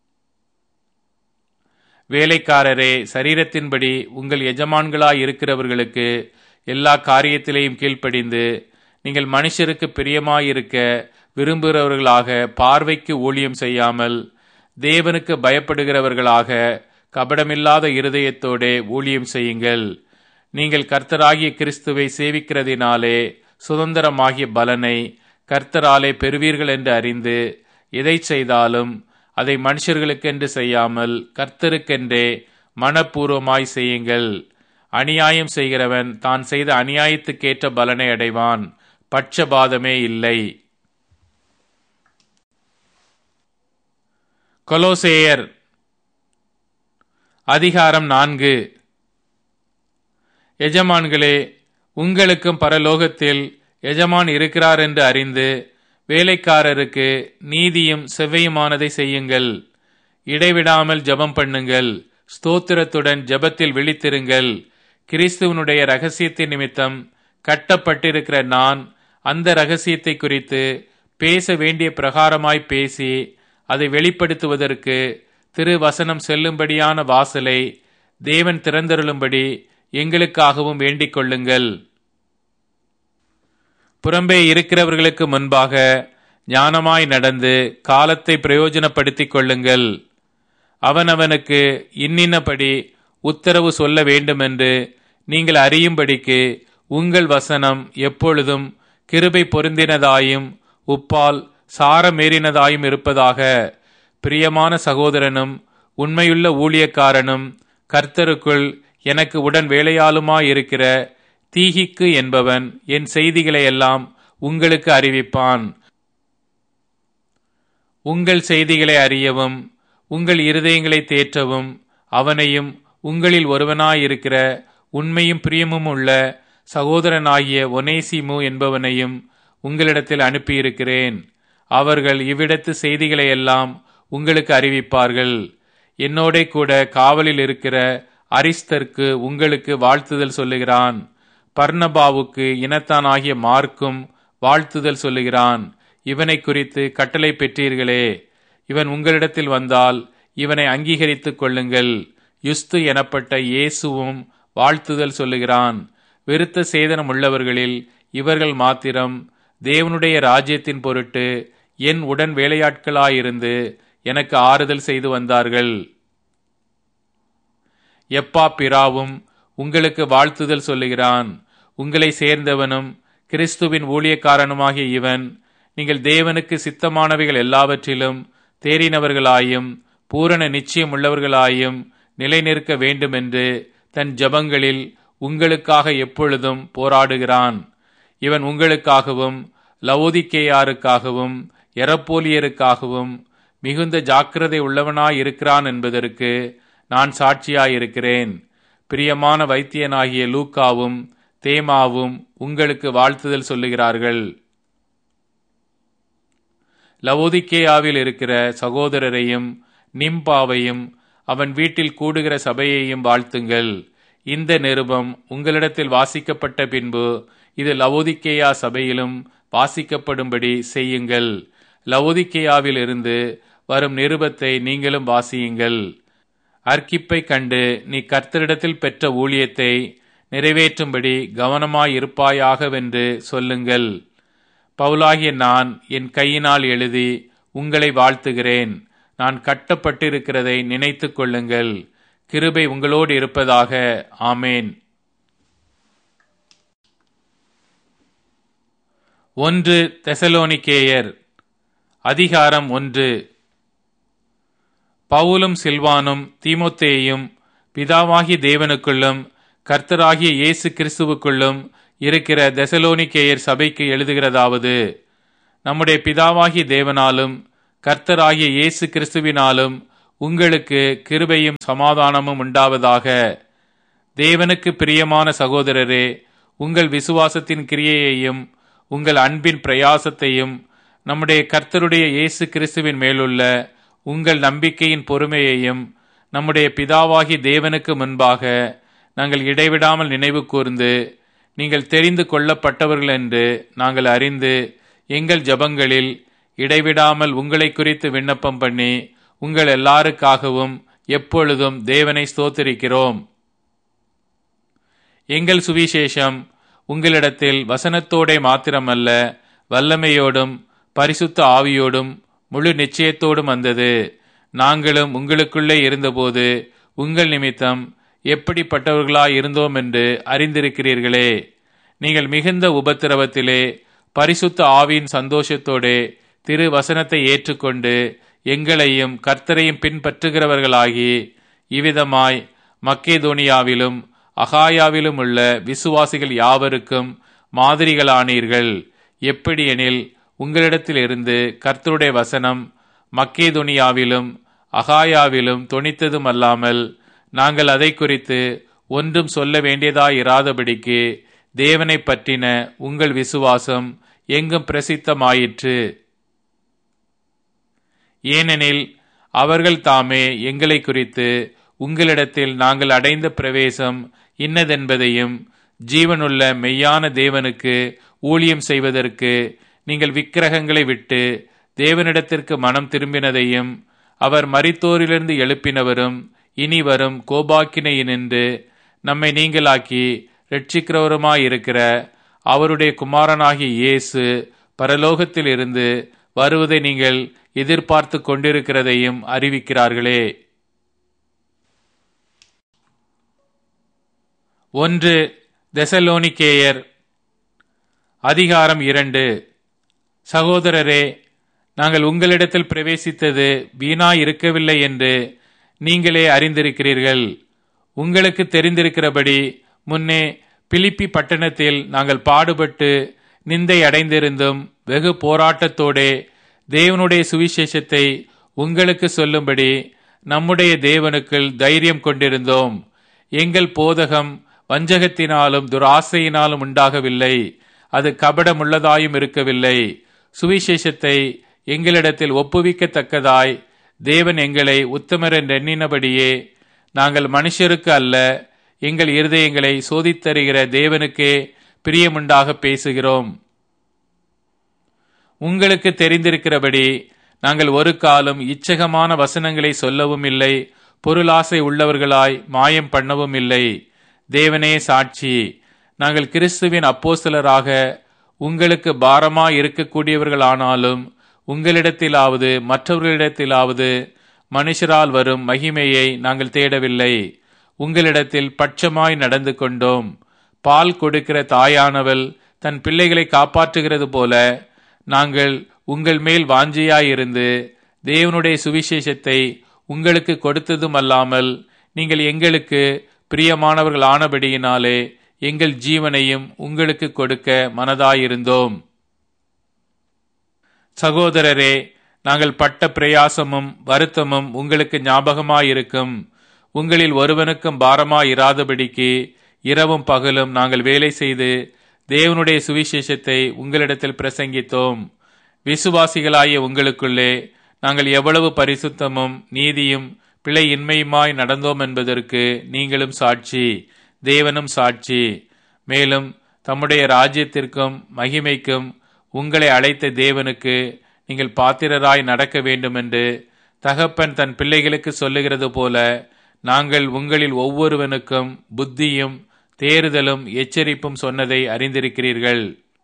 வேலைக்காரரே, சரீரத்தின்படி உங்கள் எஜமான்களாய் இருக்கிறவர்களுக்கு எல்லா காரியத்திலேயும் கீழ்ப்படிந்து நீங்கள் மனுஷருக்கு பிரியமாயிருக்க விரும்புகிறவர்களாக பார்வைக்கு ஊழியம் செய்யாமல் தேவனுக்கு பயப்படுகிறவர்களாக கபடமில்லாத இருதயத்தோடே ஊழியம் செய்யுங்கள். நீங்கள் கர்த்தராகிய கிறிஸ்துவை சேவிக்கிறதினாலே சுதந்திரமாகிய பலனை கர்த்தராலே பெறுவீர்கள் என்று அறிந்து எதை செய்தாலும் அதை மனுஷர்களுக்கென்று செய்யாமல் கர்த்தருக்கென்றே மனப்பூர்வமாய் செய்யுங்கள். அநியாயம் செய்கிறவன் தான் செய்த அநியாயத்துக்கேற்ற பலனை அடைவான், பட்சபாதமே இல்லை. கொலோசேயர் அதிகாரம் நான்கு. எஜமான்களே, உங்களுக்கும் பரலோகத்தில் எஜமான் இருக்கிறார் என்று அறிந்து வேலைக்காரருக்கு நீதியும் செவ்வையுமானதை செய்யுங்கள். இடைவிடாமல் ஜெபம் பண்ணுங்கள், ஸ்தோத்திரத்துடன் ஜெபத்தில் விழித்திருங்கள். கிறிஸ்துவனுடைய இரகசியத்தின் நிமித்தம் கட்டப்பட்டிருக்கிற நான் அந்த இரகசியத்தை குறித்து பேச வேண்டிய பிரகாரமாய் பேசி அதை வெளிப்படுத்துவதற்கு திருவசனம் செல்லும்படியான வாசலை தேவன் திறந்தருளும்படி எங்களுக்காகவும் வேண்டிக் கொள்ளுங்கள். புறம்பே இருக்கிறவர்களுக்கு முன்பாக ஞானமாய் நடந்து காலத்தை பிரயோஜனப்படுத்திக் கொள்ளுங்கள். அவனவனுக்கு இன்னின்னபடி உத்தரவு சொல்ல வேண்டுமென்று நீங்கள் அறியும்படிக்கு உங்கள் வசனம் எப்பொழுதும் கிருபை பொருந்தினதாயும் உப்பால் சாரமேறினதாயும் இருப்பதாக. பிரியமான சகோதரனும் உண்மையுள்ள ஊழியக்காரனும் கர்த்தருக்குள் எனக்கு உடன் வேலையாளுமாயிருக்கிற தீகிக்கு என்பவன் என் செய்திகளை எல்லாம் உங்களுக்கு அறிவிப்பான். உங்கள் செய்திகளை அறியவும் உங்கள் இருதயங்களை தேற்றவும் அவனையும் உங்களில் ஒருவனாயிருக்கிற உண்மையும் பிரியமும் உள்ள சகோதரனாகிய ஒனேசிமு என்பவனையும் உங்களிடத்தில் அனுப்பியிருக்கிறேன். அவர்கள் இவ்விடத்து செய்திகளை எல்லாம் உங்களுக்கு அறிவிப்பார்கள். என்னோட கூட காவலில் இருக்கிற அரிஸ்தர்க்கு உங்களுக்கு வாழ்த்துதல் சொல்லுகிறான். பர்னபாவுக்கு இனத்தானாகிய மார்க்கும் வாழ்த்துதல் சொல்லுகிறான். இவனை குறித்து கட்டளை பெற்றீர்களே, இவன் உங்களிடத்தில் வந்தால் இவனை அங்கீகரித்துக் கொள்ளுங்கள். யுஸ்து எனப்பட்ட இயேசுவும் வாழ்த்துதல் சொல்லுகிறான். விருத்த சேதனம் உள்ளவர்களில் இவர்கள் மாத்திரம் தேவனுடைய ராஜ்யத்தின் பொருட்டு என் உடன் வேலையாட்களாயிருந்து எனக்கு ஆறுதல் செய்து வந்தார்கள். எப்பா பிராவும் உங்களுக்கு வாழ்த்துதல் சொல்லுகிறான். உங்களை சேர்ந்தவனும் கிறிஸ்துவின் ஊழியக்காரனுமாகிய இவன் நீங்கள் தேவனுக்கு சித்தமானவைகள் எல்லாவற்றிலும் தேறினவர்களாயும் பூரண நிச்சயம் உள்ளவர்களாயும் நிலை நிற்க வேண்டுமென்று தன் ஜபங்களில் உங்களுக்காக எப்பொழுதும் போராடுகிறான். இவன் உங்களுக்காகவும் லவோதிக்கேயாருக்காகவும் எரப்போலியருக்காகவும் மிகுந்த ஜாக்கிரதை உள்ளவனாயிருக்கிறான் என்பதற்கு நான் சாட்சியாயிருக்கிறேன். பிரியமான வைத்தியனாகிய லூக்காவும் தேமாவும் உங்களுக்கு வாழ்த்துதல் சொல்லுகிறார்கள். லவோதிக்கேயாவில் இருக்கிற சகோதரரையும் நிம்பாவையும் அவன் வீட்டில் கூடுகிற சபையையும் வாழ்த்துங்கள். இந்த நிருபம் உங்களிடத்தில் வாசிக்கப்பட்ட பின்பு இது லவோதிக்கேயா சபையிலும் வாசிக்கப்படும்படி செய்யுங்கள். லவோதிக்கேயாவில் இருந்து வரும் நிருபத்தை நீங்களும் வாசியுங்கள். அர்க்கிப்பை கண்டு நீ கர்த்தரிடத்தில் பெற்ற ஊழியத்தை நிறைவேற்றும்படி கவனமாயிருப்பாயாகவென்று சொல்லுங்கள். பவுலாகிய நான் என் கையினால் எழுதி உங்களை வாழ்த்துகிறேன். நான் கட்டப்பட்டிருக்கிறதை நினைத்து கொள்ளுங்கள். கிருபை உங்களோடு இருப்பதாக. ஆமேன். ஒன்று தெசலோனிக்கேயர் அதிகாரம் ஒன்று. பவுலும் சில்வானும் தீமோத்தேயும் பிதாவாகிய தேவனுக்குள்ளும் கர்த்தராகிய இயேசு கிறிஸ்துவுக்குள்ளும் இருக்கிற தெசலோனிக்கேயர் சபைக்கு எழுதுகிறதாவது, நம்முடைய பிதாவாகிய தேவனாலும் கர்த்தராகிய இயேசு கிறிஸ்துவினாலும் உங்களுக்கு கிருபையும் சமாதானமும் உண்டாவதாக. தேவனுக்கு பிரியமான சகோதரரே, உங்கள் விசுவாசத்தின் கிரியையையும் உங்கள் அன்பின் பிரயாசத்தையும் நம்முடைய கர்த்தருடைய இயேசு கிறிஸ்துவின் மேலுள்ள உங்கள் நம்பிக்கையின் பொறுமையையும் நம்முடைய பிதாவாகி தேவனுக்கு முன்பாக நாங்கள் இடைவிடாமல் நினைவு கூர்ந்து, நீங்கள் தெரிந்து கொள்ளப்பட்டவர்கள் என்று நாங்கள் அறிந்து எங்கள் ஜபங்களில் இடைவிடாமல் உங்களை குறித்து விண்ணப்பம் பண்ணி உங்கள் எல்லாருக்காகவும் எப்பொழுதும் தேவனை ஸ்தோத்திரிக்கிறோம். எங்கள் சுவிசேஷம் உங்களிடத்தில் வசனத்தோடே மாத்திரமல்ல, வல்லமையோடும் பரிசுத்த ஆவியோடும் முழு நிச்சயத்தோடும் வந்தது. நாங்களும் உங்களுக்குள்ளே இருந்தபோது உங்கள் நிமித்தம் எப்படிப்பட்டவர்களாய் இருந்தோம் என்று அறிந்திருக்கிறீர்களே. நீங்கள் மிகுந்த உபத்திரவத்திலே பரிசுத்த ஆவியின் சந்தோஷத்தோடே திரு வசனத்தை ஏற்றுக்கொண்டு எங்களையும் கர்த்தரையும் பின்பற்றுகிறவர்களாகி இவ்விதமாய் மக்கேதோனியாவிலும் அகாயாவிலும் உள்ள விசுவாசிகள் யாவருக்கும் மாதிரிகளானீர்கள். எப்படியெனில் உங்களிடத்தில் இருந்து கர்த்தருடைய வசனம் மக்கேதோனியாவிலும் அகாயாவிலும் தொனித்ததும் அல்லாமல் நாங்கள் அதை குறித்து ஒன்றும் சொல்ல வேண்டியதாயிராதபடிக்கு தேவனை பற்றின உங்கள் விசுவாசம் எங்கும் பிரசித்தமாயிற்று. ஏனெனில் அவர்கள் தாமே எங்களை குறித்து உங்களிடத்தில் நாங்கள் அடைந்த பிரவேசம் இன்னதென்பதையும், ஜீவனுள்ள மெய்யான தேவனுக்கு ஊழியம் செய்வதற்கு நீங்கள் விக்கிரகங்களை விட்டு தேவனிடத்திற்கு மனம் திரும்பினதையும், அவர் மரித்தோரிலிருந்து எழுப்பினவரும் இனி வரும் கோபாக்கினையினின்று நம்மை நீங்களாக்கி இரட்சிக்கிறவருமாயிருக்கிற அவருடைய குமாரனாகிய இயேசு பரலோகத்தில் இருந்து வருவதை நீங்கள் எதிர்பார்த்து கொண்டிருக்கிறதையும் அறிவிக்கிறார்களே. ஒன்று தெசலோனிக்கேயர் அதிகாரம் இரண்டு. சகோதரரே, நாங்கள் உங்களிடத்தில் பிரவேசித்தது வீணாய் இருக்கவில்லை என்று நீங்களே அறிந்திருக்கிறீர்கள். உங்களுக்கு தெரிந்திருக்கிறபடி முன்னே பிலிப்பி பட்டணத்தில் நாங்கள் பாடுபட்டு நிந்தை அடைந்திருந்தும் வெகு போராட்டத்தோடே தேவனுடைய சுவிசேஷத்தை உங்களுக்கு சொல்லும்படி நம்முடைய தேவனுக்குள் தைரியம் கொண்டிருந்தோம். எங்கள் போதகம் வஞ்சகத்தினாலும் துராசையினாலும் உண்டாகவில்லை, அது கபடமுள்ளதாயும் இருக்கவில்லை. சுவிசேஷத்தை எங்களிடத்தில் ஒப்புவிக்கத்தக்கதாய் தேவன் எங்களை உத்தமர் என்றெண்ணினபடியே நாங்கள் மனுஷருக்கு அல்ல, எங்கள் இருதயங்களை சோதித்தருகிற தேவனுக்கே பிரியமுண்டாக பேசுகிறோம். உங்களுக்கு தெரிந்திருக்கிறபடி நாங்கள் ஒரு காலம் இச்சகமான வசனங்களை சொல்லவும் இல்லை, பொருளாசை உள்ளவர்களாய் மாயம் பண்ணவும் இல்லை. தேவனே சாட்சி, நாங்கள் கிறிஸ்துவின் அப்போஸ்தலராக உங்களுக்கு பாரமாய் இருக்கக்கூடியவர்களானாலும் உங்களிடத்திலாவது மற்றவர்களிடத்திலாவது மனுஷரால் வரும் மகிமையை நாங்கள் தேடவில்லை. உங்களிடத்தில் பட்சமாய் நடந்து கொண்டோம். பால் கொடுக்கிற தாயானவள் தன் பிள்ளைகளை காப்பாற்றுகிறது போல நாங்கள் உங்கள் மேல் வாஞ்சியாயிருந்து தேவனுடைய சுவிசேஷத்தை உங்களுக்கு கொடுத்ததும் அல்லாமல் நீங்கள் எங்களுக்கு பிரியமானவர்கள் ஆனபடியினாலே எங்கள் ஜீவனையும் உங்களுக்கு கொடுக்க மனதாயிருந்தோம். சகோதரரே, நாங்கள் பட்ட பிரயாசமும் வருத்தமும் உங்களுக்கு ஞாபகமாயிருக்கும். உங்களில் ஒருவனுக்கும் பாரமாயிராதபடிக்கு இரவும் பகலும் நாங்கள் வேலை செய்து தேவனுடைய சுவிசேஷத்தை உங்களிடத்தில் பிரசங்கித்தோம். விசுவாசிகளாகிய உங்களுக்குள்ளே நாங்கள் எவ்வளவு பரிசுத்தமும் நீதியும் பிழையின்மையுமாய் நடந்தோம் என்பதற்கு நீங்களும் சாட்சி, தேவனும் சாட்சி. மேலும் தம்முடைய ராஜ்யத்திற்கும் மகிமைக்கும் உங்களை அழைத்த தேவனுக்கு நீங்கள் பாத்திரராய் நடக்க வேண்டும் என்று தகப்பன் தன் பிள்ளைகளுக்கு சொல்லுகிறது போல நாங்கள் உங்களில் ஒவ்வொருவனுக்கும் புத்தியும் தேறுதலும் எச்சரிப்பும் சொன்னதை அறிந்திருக்கிறீர்கள்.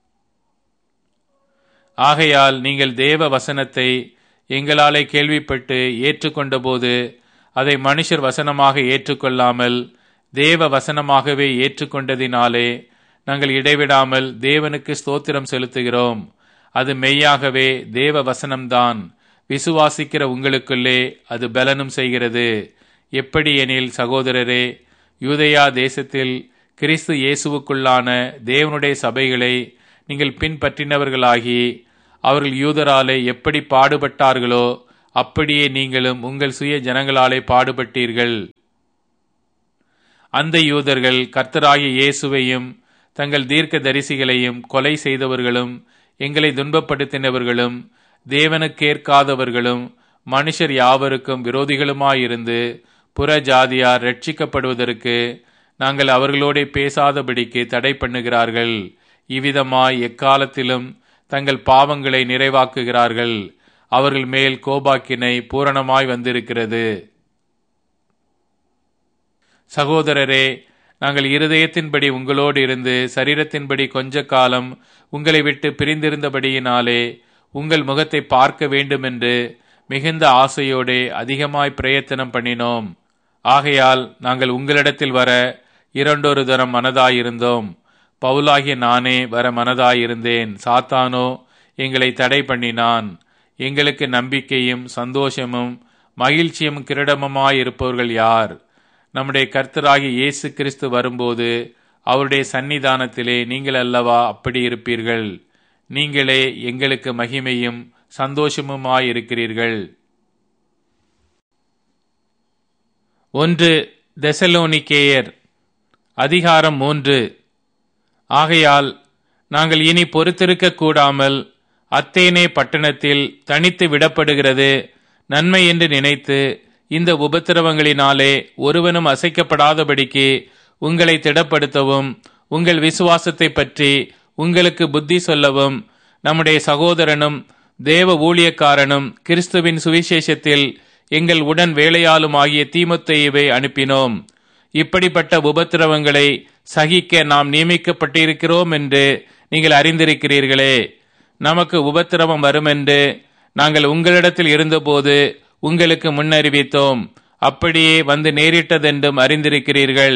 ஆகையால் நீங்கள் தேவ வசனத்தை எங்களாலே கேள்விப்பட்டு ஏற்றுக்கொண்ட போது அதை மனுஷர் வசனமாக ஏற்றுக்கொள்ளாமல் தேவ வசனமாகவே ஏற்றுக்கொண்டதினாலே நாங்கள் இடைவிடாமல் தேவனுக்கு ஸ்தோத்திரம் செலுத்துகிறோம். அது மெய்யாகவே தேவ வசனம்தான். விசுவாசிக்கிற உங்களுக்குள்ளே அது பலனும் செய்கிறது. எப்படி எனில், சகோதரரே, யூதேயா தேசத்தில் கிறிஸ்து இயேசுவுக்குள்ளான தேவனுடைய சபைகளை நீங்கள் பின்பற்றினவர்களாகி அவர்கள் யூதராலே எப்படி பாடுபட்டார்களோ அப்படியே நீங்களும் உங்கள் சுய ஜனங்களாலே பாடுபட்டீர்கள். அந்த யூதர்கள் கர்த்தராகிய இயேசுவையும் தங்கள் தீர்க்க தரிசிகளையும் கொலை செய்தவர்களும் எங்களை துன்பப்படுத்தினவர்களும் தேவனுக்கேற்காதவர்களும் மனுஷர் யாவருக்கும் விரோதிகளுமாயிருந்து புற ஜாதியார் ரட்சிக்கப்படுவதற்கு நாங்கள் அவர்களோடே பேசாதபடிக்கு தடை பண்ணுகிறார்கள். இவ்விதமாய் எக்காலத்திலும் தங்கள் பாவங்களை நிறைவாக்குகிறார்கள். அவர்கள் மேல் கோபாக்கினை பூரணமாய் வந்திருக்கிறது. சகோதரரே, நாங்கள் இருதயத்தின்படி உங்களோடு இருந்து சரீரத்தின்படி கொஞ்ச காலம் உங்களை விட்டு பிரிந்திருந்தபடியினாலே உங்கள் முகத்தை பார்க்க வேண்டுமென்று மிகுந்த ஆசையோடே அதிகமாய் பிரயத்தனம் பண்ணினோம். ஆகையால் நாங்கள் உங்களிடத்தில் வர இரண்டொரு தரம் மனதாயிருந்தோம். பவுலாகிய நானே வர மனதாயிருந்தேன். சாத்தானோ எங்களை தடை பண்ணினான். எங்களுக்கு நம்பிக்கையும் சந்தோஷமும் மகிழ்ச்சியும் கிரீடமுமாயிருப்பவர்கள் யார்? நம்முடைய கர்த்தராகிய இயேசு கிறிஸ்து வரும்போது அவருடைய சன்னிதானத்திலே நீங்கள் அல்லவா அப்படி இருப்பீர்கள். நீங்களே எங்களுக்கு மகிமையும் சந்தோஷமுமாயிருக்கிறீர்கள். ஒன்று தெசலோனிக்கேயர் அதிகாரம் மூன்று. ஆகையால் நாங்கள் இனி பொறுத்திருக்க கூடாமல் அத்தேனே பட்டணத்தில் தனித்து விடப்படுகிறது நன்மை என்று நினைத்து இந்த உபத்திரவங்களினாலே ஒருவனும் அசைக்கப்படாதபடிக்கு உங்களை திடப்படுத்தவும் உங்கள் விசுவாசத்தை பற்றி உங்களுக்கு புத்தி சொல்லவும் நம்முடைய சகோதரனும் தேவ ஊழியக்காரனும் கிறிஸ்துவின் சுவிசேஷத்தில் எங்கள் உடன் வேலையாளும் ஆகிய தீமோத்தேயுவை அனுப்பினோம். இப்படிப்பட்ட உபத்திரவங்களை சகிக்க நாம் நியமிக்கப்பட்டிருக்கிறோம் என்று நீங்கள் அறிந்திருக்கிறீர்களே. நமக்கு உபத்திரவம் வரும் என்று நாங்கள் உங்களிடத்தில் இருந்தபோது உங்களுக்கு முன்னறிவித்தோம். அப்படியே வந்து நேரிட்டதென்றும் அறிந்திருக்கிறீர்கள்.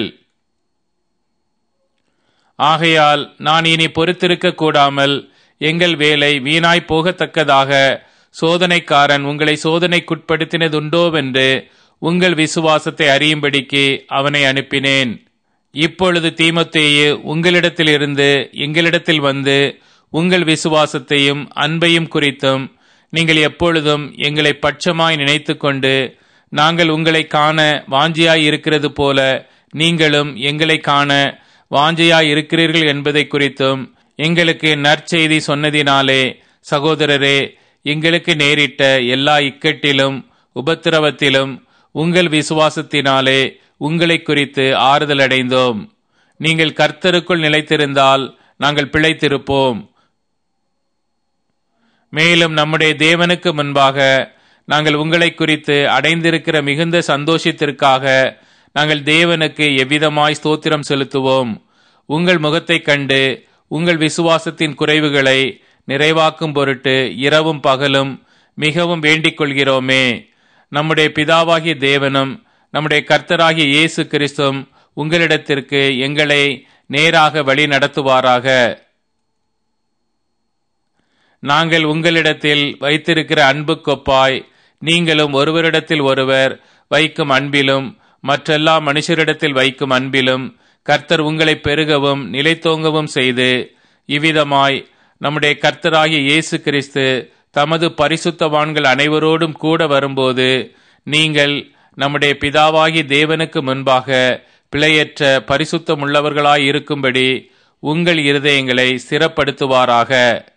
ஆகையால் நான் இனி பொறுத்திருக்க கூடாமல் எங்கள் வேலை வீணாய் போகத்தக்கதாக சோதனைக்காரன் உங்களை சோதனைக்குட்படுத்தினதுண்டோவென்று உங்கள் விசுவாசத்தை அறியும்படிக்கு அவனை அனுப்பினேன். இப்பொழுது தீமோத்தேயு உங்களிடத்திலிருந்து எங்களிடத்தில் வந்து உங்கள் விசுவாசத்தையும் அன்பையும் குறித்தும் நீங்கள் எப்பொழுதும் எங்களை பட்சமாய் நினைத்து கொண்டு நாங்கள் உங்களை காண வாஞ்சியாய் இருக்கிறது போல நீங்களும் எங்களை காண வாஞ்சியாய் இருக்கிறீர்கள் என்பதை குறித்தும் எங்களுக்கு நற்செய்தி சொன்னதினாலே, சகோதரரே, எங்களுக்கு நேரிட்ட எல்லா இக்கட்டிலும் உபத்திரவத்திலும் உங்கள் விசுவாசத்தினாலே உங்களை குறித்து ஆறுதல் அடைந்தோம். நீங்கள் கர்த்தருக்குள் நிலைத்திருந்தால் நாங்கள் பிழைத்திருப்போம். மேலும் நம்முடைய தேவனுக்கு முன்பாக நாங்கள் உங்களை குறித்து அடைந்திருக்கிற மிகுந்த சந்தோஷத்திற்காக நாங்கள் தேவனுக்கு எவ்விதமாய் ஸ்தோத்திரம் செலுத்துவோம். உங்கள் முகத்தை கண்டு உங்கள் விசுவாசத்தின் குறைவுகளை நிறைவாக்கும் பொருட்டு இரவும் பகலும் மிகவும் வேண்டிக் கொள்கிறோமே. நம்முடைய பிதாவாகிய தேவனும் நம்முடைய கர்த்தராகிய இயேசு கிறிஸ்துவும் உங்களிடத்திற்கு எங்களை நேராக வழி நடத்துவாராக. நாங்கள் உங்களிடத்தில் வைத்திருக்கிற அன்பு கொப்பாய் நீங்களும் ஒருவரிடத்தில் ஒருவர் வைக்கும் அன்பிலும் மற்றெல்லா மனுஷரிடத்தில் வைக்கும் அன்பிலும் கர்த்தர் உங்களை பெருகவும் நிலைத்தோங்கவும் செய்து இவ்விதமாய் நம்முடைய கர்த்தராகிய இயேசு கிறிஸ்து தமது பரிசுத்தவான்கள் அனைவரோடும் கூட வரும்போது நீங்கள் நம்முடைய பிதாவாகிய தேவனுக்கு முன்பாக பிழையற்ற பரிசுத்தமுள்ளவர்களாய் இருக்கும்படி உங்கள் இருதயங்களை ஸ்திரப்படுத்துவாராக.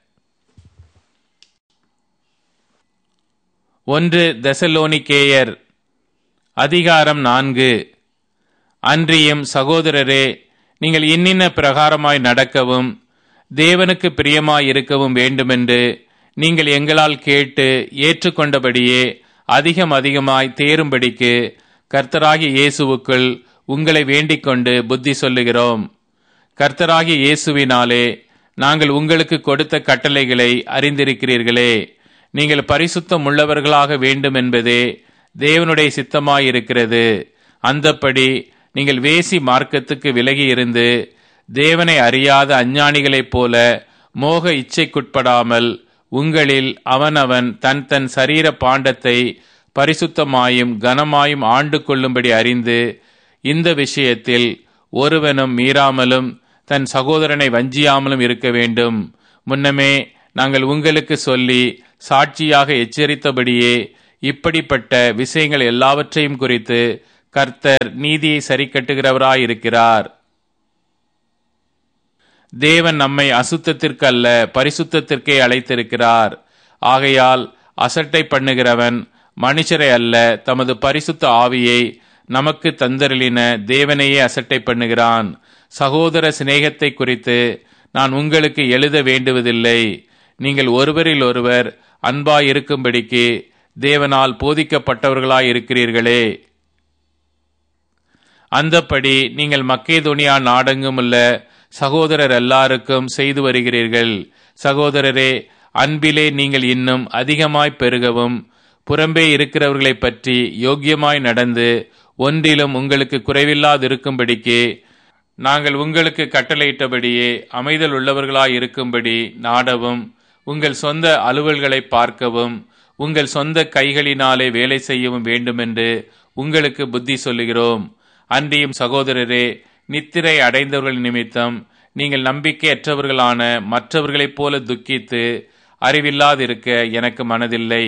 ஒன்று தெசலோனிக்கேயர் அதிகாரம் நான்கு. அன்றியும் சகோதரரே, நீங்கள் இன்னின்ன பிரகாரமாய் நடக்கவும் தேவனுக்கு பிரியமாய் இருக்கவும் வேண்டுமென்று நீங்கள் எங்களால் கேட்டு ஏற்றுக்கொண்டபடியே அதிகம் அதிகமாய் தேரும்படிக்கு கர்த்தராகிய இயேசுவுக்குள் உங்களை வேண்டிக் கொண்டு புத்தி சொல்லுகிறோம். கர்த்தராகிய இயேசுவினாலே நாங்கள் உங்களுக்கு கொடுத்த கட்டளைகளை அறிந்திருக்கிறீர்களே. நீங்கள் பரிசுத்தம் உள்ளவர்களாக வேண்டும் என்பதே தேவனுடைய சித்தமாயிருக்கிறது. அந்தப்படி நீங்கள் வேசி மார்க்கத்துக்கு விலகி இருந்து தேவனை அறியாத அஞ்ஞானிகளைப் போல மோக இச்சைக்குட்படாமல் உங்களில் அவனவன் தன் தன் சரீர பாண்டத்தை பரிசுத்தமாயும் கனமாயும் ஆண்டு கொள்ளும்படி அறிந்து இந்த விஷயத்தில் ஒருவனும் மீறாமலும் தன் சகோதரனை வஞ்சியாமலும் இருக்க வேண்டும். முன்னமே நாங்கள் உங்களுக்கு சொல்லி சாட்சியாக எச்சரித்தபடியே இப்படிப்பட்ட விஷயங்கள் எல்லாவற்றையும் குறித்து கர்த்தர் நீதியை சரிக்கட்டுகிறவராயிருக்கிறார். தேவன் நம்மை அசுத்தத்திற்கு அல்ல பரிசுத்தத்திற்கே அழைத்திருக்கிறார். ஆகையால் அசட்டை பண்ணுகிறவன் மனுஷரை அல்ல, தமது பரிசுத்த ஆவியை நமக்கு தந்தருளின தேவனையே அசட்டை பண்ணுகிறான். சகோதர சிநேகத்தை குறித்து நான் உங்களுக்கு எழுத வேண்டுவதில்லை. நீங்கள் ஒருவரில் ஒருவர் அன்பாயிருக்கும்படிக்கு தேவனால் போதிக்கப்பட்டவர்களாய் இருக்கிறீர்களே. அந்தப்படி நீங்கள் மக்கேதோனியா நாடெங்குமுள்ள சகோதரர் எல்லாருக்கும் செய்து வருகிறீர்கள். சகோதரரே, அன்பிலே நீங்கள் இன்னும் அதிகமாய் பெருகவும் புறம்பே இருக்கிறவர்களை பற்றி யோக்கியமாய் நடந்து ஒன்றிலும் உங்களுக்கு குறைவில்லாதிருக்கும்படிக்கு நாங்கள் உங்களுக்கு கட்டளையிட்டபடியே அமைதல் உள்ளவர்களாய் இருக்கும்படி நாடவும், உங்கள் சொந்த அலுவல்களை பார்க்கவும் உங்கள் சொந்த கைகளினாலே வேலை செய்யவும் வேண்டுமென்று உங்களுக்கு புத்தி சொல்லுகிறோம். அன்றியும் சகோதரரே, நித்திரை அடைந்தவர்கள் நிமித்தம் நீங்கள் நம்பிக்கையற்றவர்களான மற்றவர்களைப் போல துக்கித்து அறிவில்லாதிருக்க எனக்கு மனதில்லை.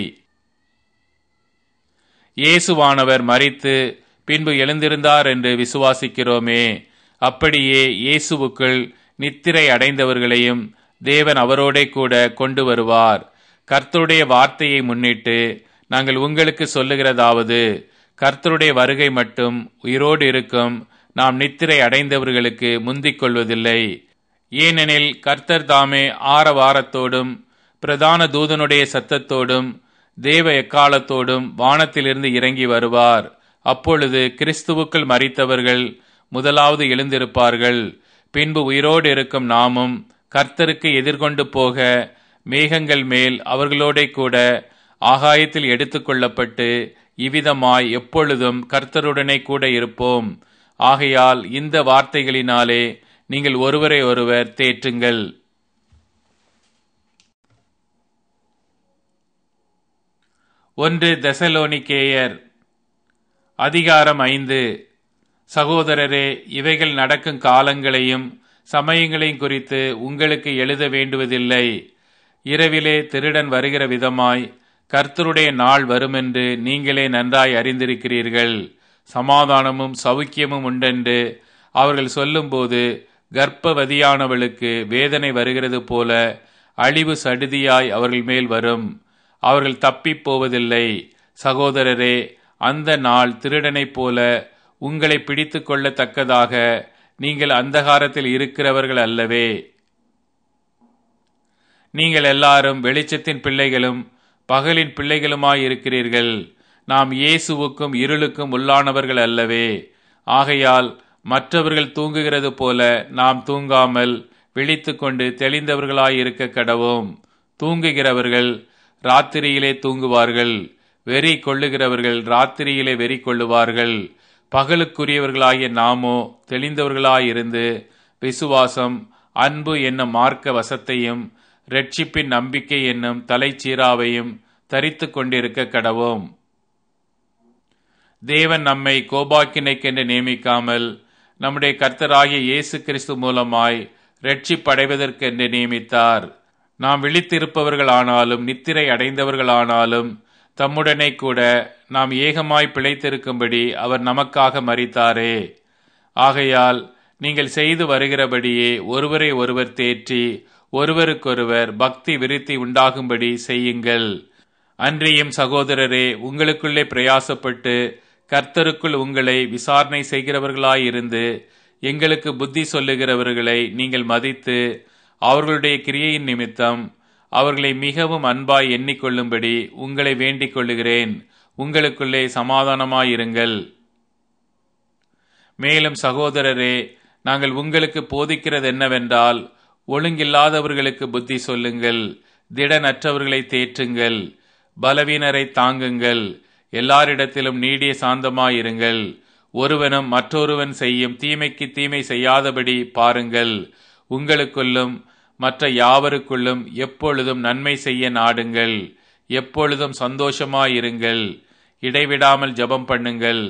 இயேசுவானவர் மரித்து பின்பு எழுந்திருந்தார் என்று விசுவாசிக்கிறோமே. அப்படியே இயேசுவுக்குள் நித்திரை அடைந்தவர்களையும் தேவன் அவரோடே கூட கொண்டு வருவார். கர்த்தருடைய வார்த்தையை முன்னிட்டு நாங்கள் உங்களுக்கு சொல்லுகிறதாவது, கர்த்தருடைய வருகை மட்டும் உயிரோடு இருக்கும் நாம் நித்திரை அடைந்தவர்களுக்கு முந்திக் கொள்வதில்லை. ஏனெனில் கர்த்தர் தாமே ஆரவாரத்தோடும் பிரதான தூதனுடைய சத்தத்தோடும் தேவ எக்காலத்தோடும் வானத்திலிருந்து இறங்கி வருவார். அப்பொழுது கிறிஸ்துவுக்குள் மரித்தவர்கள் முதலாவது எழுந்திருப்பார்கள். பின்பு உயிரோடு இருக்கும் நாமும் கர்த்தருக்கு எதிர்கொண்டு போக மேகங்கள் மேல் அவர்களோட கூட ஆகாயத்தில் எடுத்துக்கொள்ளப்பட்டு இவ்விதமாய் எப்பொழுதும் கர்த்தருடனே கூட இருப்போம். ஆகையால் இந்த வார்த்தைகளினாலே நீங்கள் ஒருவரை ஒருவர் தேற்றுங்கள். ஒன்று தெசலோனிக்கேயர் அதிகாரம் ஐந்து. சகோதரரே, இவைகள் நடக்கும் காலங்களையும் சமயங்களையும் குறித்து உங்களுக்கு எழுத வேண்டுவதில்லை. இரவிலே திருடன் வருகிற விதமாய் கர்த்தருடைய நாள் வருமென்று நீங்களே நன்றாய் அறிந்திருக்கிறீர்கள். சமாதானமும் சவுக்கியமும் உண்டென்று அவர்கள் சொல்லும்போது கர்ப்பவதியானவளுக்கு வேதனை வருகிறது போல அழிவு சடுதியாய் அவர்கள் மேல் வரும். அவர்கள் தப்பிப் போவதில்லை. சகோதரரே, அந்த நாள் திருடனைப் போல உங்களை பிடித்து கொள்ளத்தக்கதாக நீங்கள் அந்தகாரத்தில் இருக்கிறவர்கள் அல்லவே. நீங்கள் எல்லாரும் வெளிச்சத்தின் பிள்ளைகளும் பகலின் பிள்ளைகளுமாயிருக்கிறீர்கள். நாம் இயேசுவுக்கும் இருளுக்கும் உள்ளானவர்கள் அல்லவே. ஆகையால் மற்றவர்கள் தூங்குகிறது போல நாம் தூங்காமல் விழித்து கொண்டு தெளிந்தவர்களாயிருக்க கடவோம். தூங்குகிறவர்கள் ராத்திரியிலே தூங்குவார்கள், வெறி கொள்ளுகிறவர்கள் ராத்திரியிலே வெறி கொள்ளுவார்கள். பகலுக்குரியவர்களாகிய நாமோ தெளிந்தவர்களாயிருந்து விசுவாசம், அன்பு என்னும் மார்க்க வசத்தையும் இரட்சிப்பின் நம்பிக்கை என்னும் தலைச்சீராவையும் தரித்து கொண்டிருக்க கடவோம். தேவன் நம்மை கோபாக்கினைக்கென்று நியமிக்காமல் நம்முடைய கர்த்தராகிய இயேசு கிறிஸ்து மூலமாய் இரட்சிப்படைவதற்கென்று நியமித்தார். நாம் விழித்திருப்பவர்கள் ஆனாலும் நித்திரை அடைந்தவர்களானாலும் தம்முடனே கூட நாம் ஏகமாய் பிழைத்திருக்கும்படி அவர் நமக்காக மரித்தாரே. ஆகையால் நீங்கள் செய்து வருகிறபடியே ஒருவரை ஒருவர் தேற்றி ஒருவருக்கொருவர் பக்தி விருத்தி உண்டாகும்படி செய்யுங்கள். அன்றியும் சகோதரரே, உங்களுக்குள்ளே பிரயாசப்பட்டு கர்த்தருக்குள் உங்களை விசாரணை செய்கிறவர்களாயிருந்து எங்களுக்கு புத்தி சொல்லுகிறவர்களை நீங்கள் மதித்து அவர்களுடைய கிரியையின் நிமித்தம் அவர்களை மிகவும் அன்பாய் எண்ணிக்கொள்ளும்படி உங்களை வேண்டிக் கொள்ளுகிறேன். உங்களுக்குள்ளே சமாதானமாயிருங்கள். மேலும் சகோதரரே, நாங்கள் உங்களுக்கு போதிக்கிறது என்னவென்றால், ஒழுங்கில்லாதவர்களுக்கு புத்தி சொல்லுங்கள், திடனற்றவர்களை தேற்றுங்கள், பலவீனரை தாங்குங்கள், எல்லாரிடத்திலும் நீடிய சாந்தமாயிருங்கள். ஒருவனும் மற்றொருவன் செய்யும் தீமைக்கு தீமை செய்யாதபடி பாருங்கள். உங்களுக்குள்ளும் மற்ற யாவருக்குள்ளும் எப்பொழுதும் நன்மை செய்ய நாடுங்கள். எப்பொழுதும் சந்தோஷமாயிருங்கள். இடைவிடாமல் ஜெபம் பண்ணுங்கள்.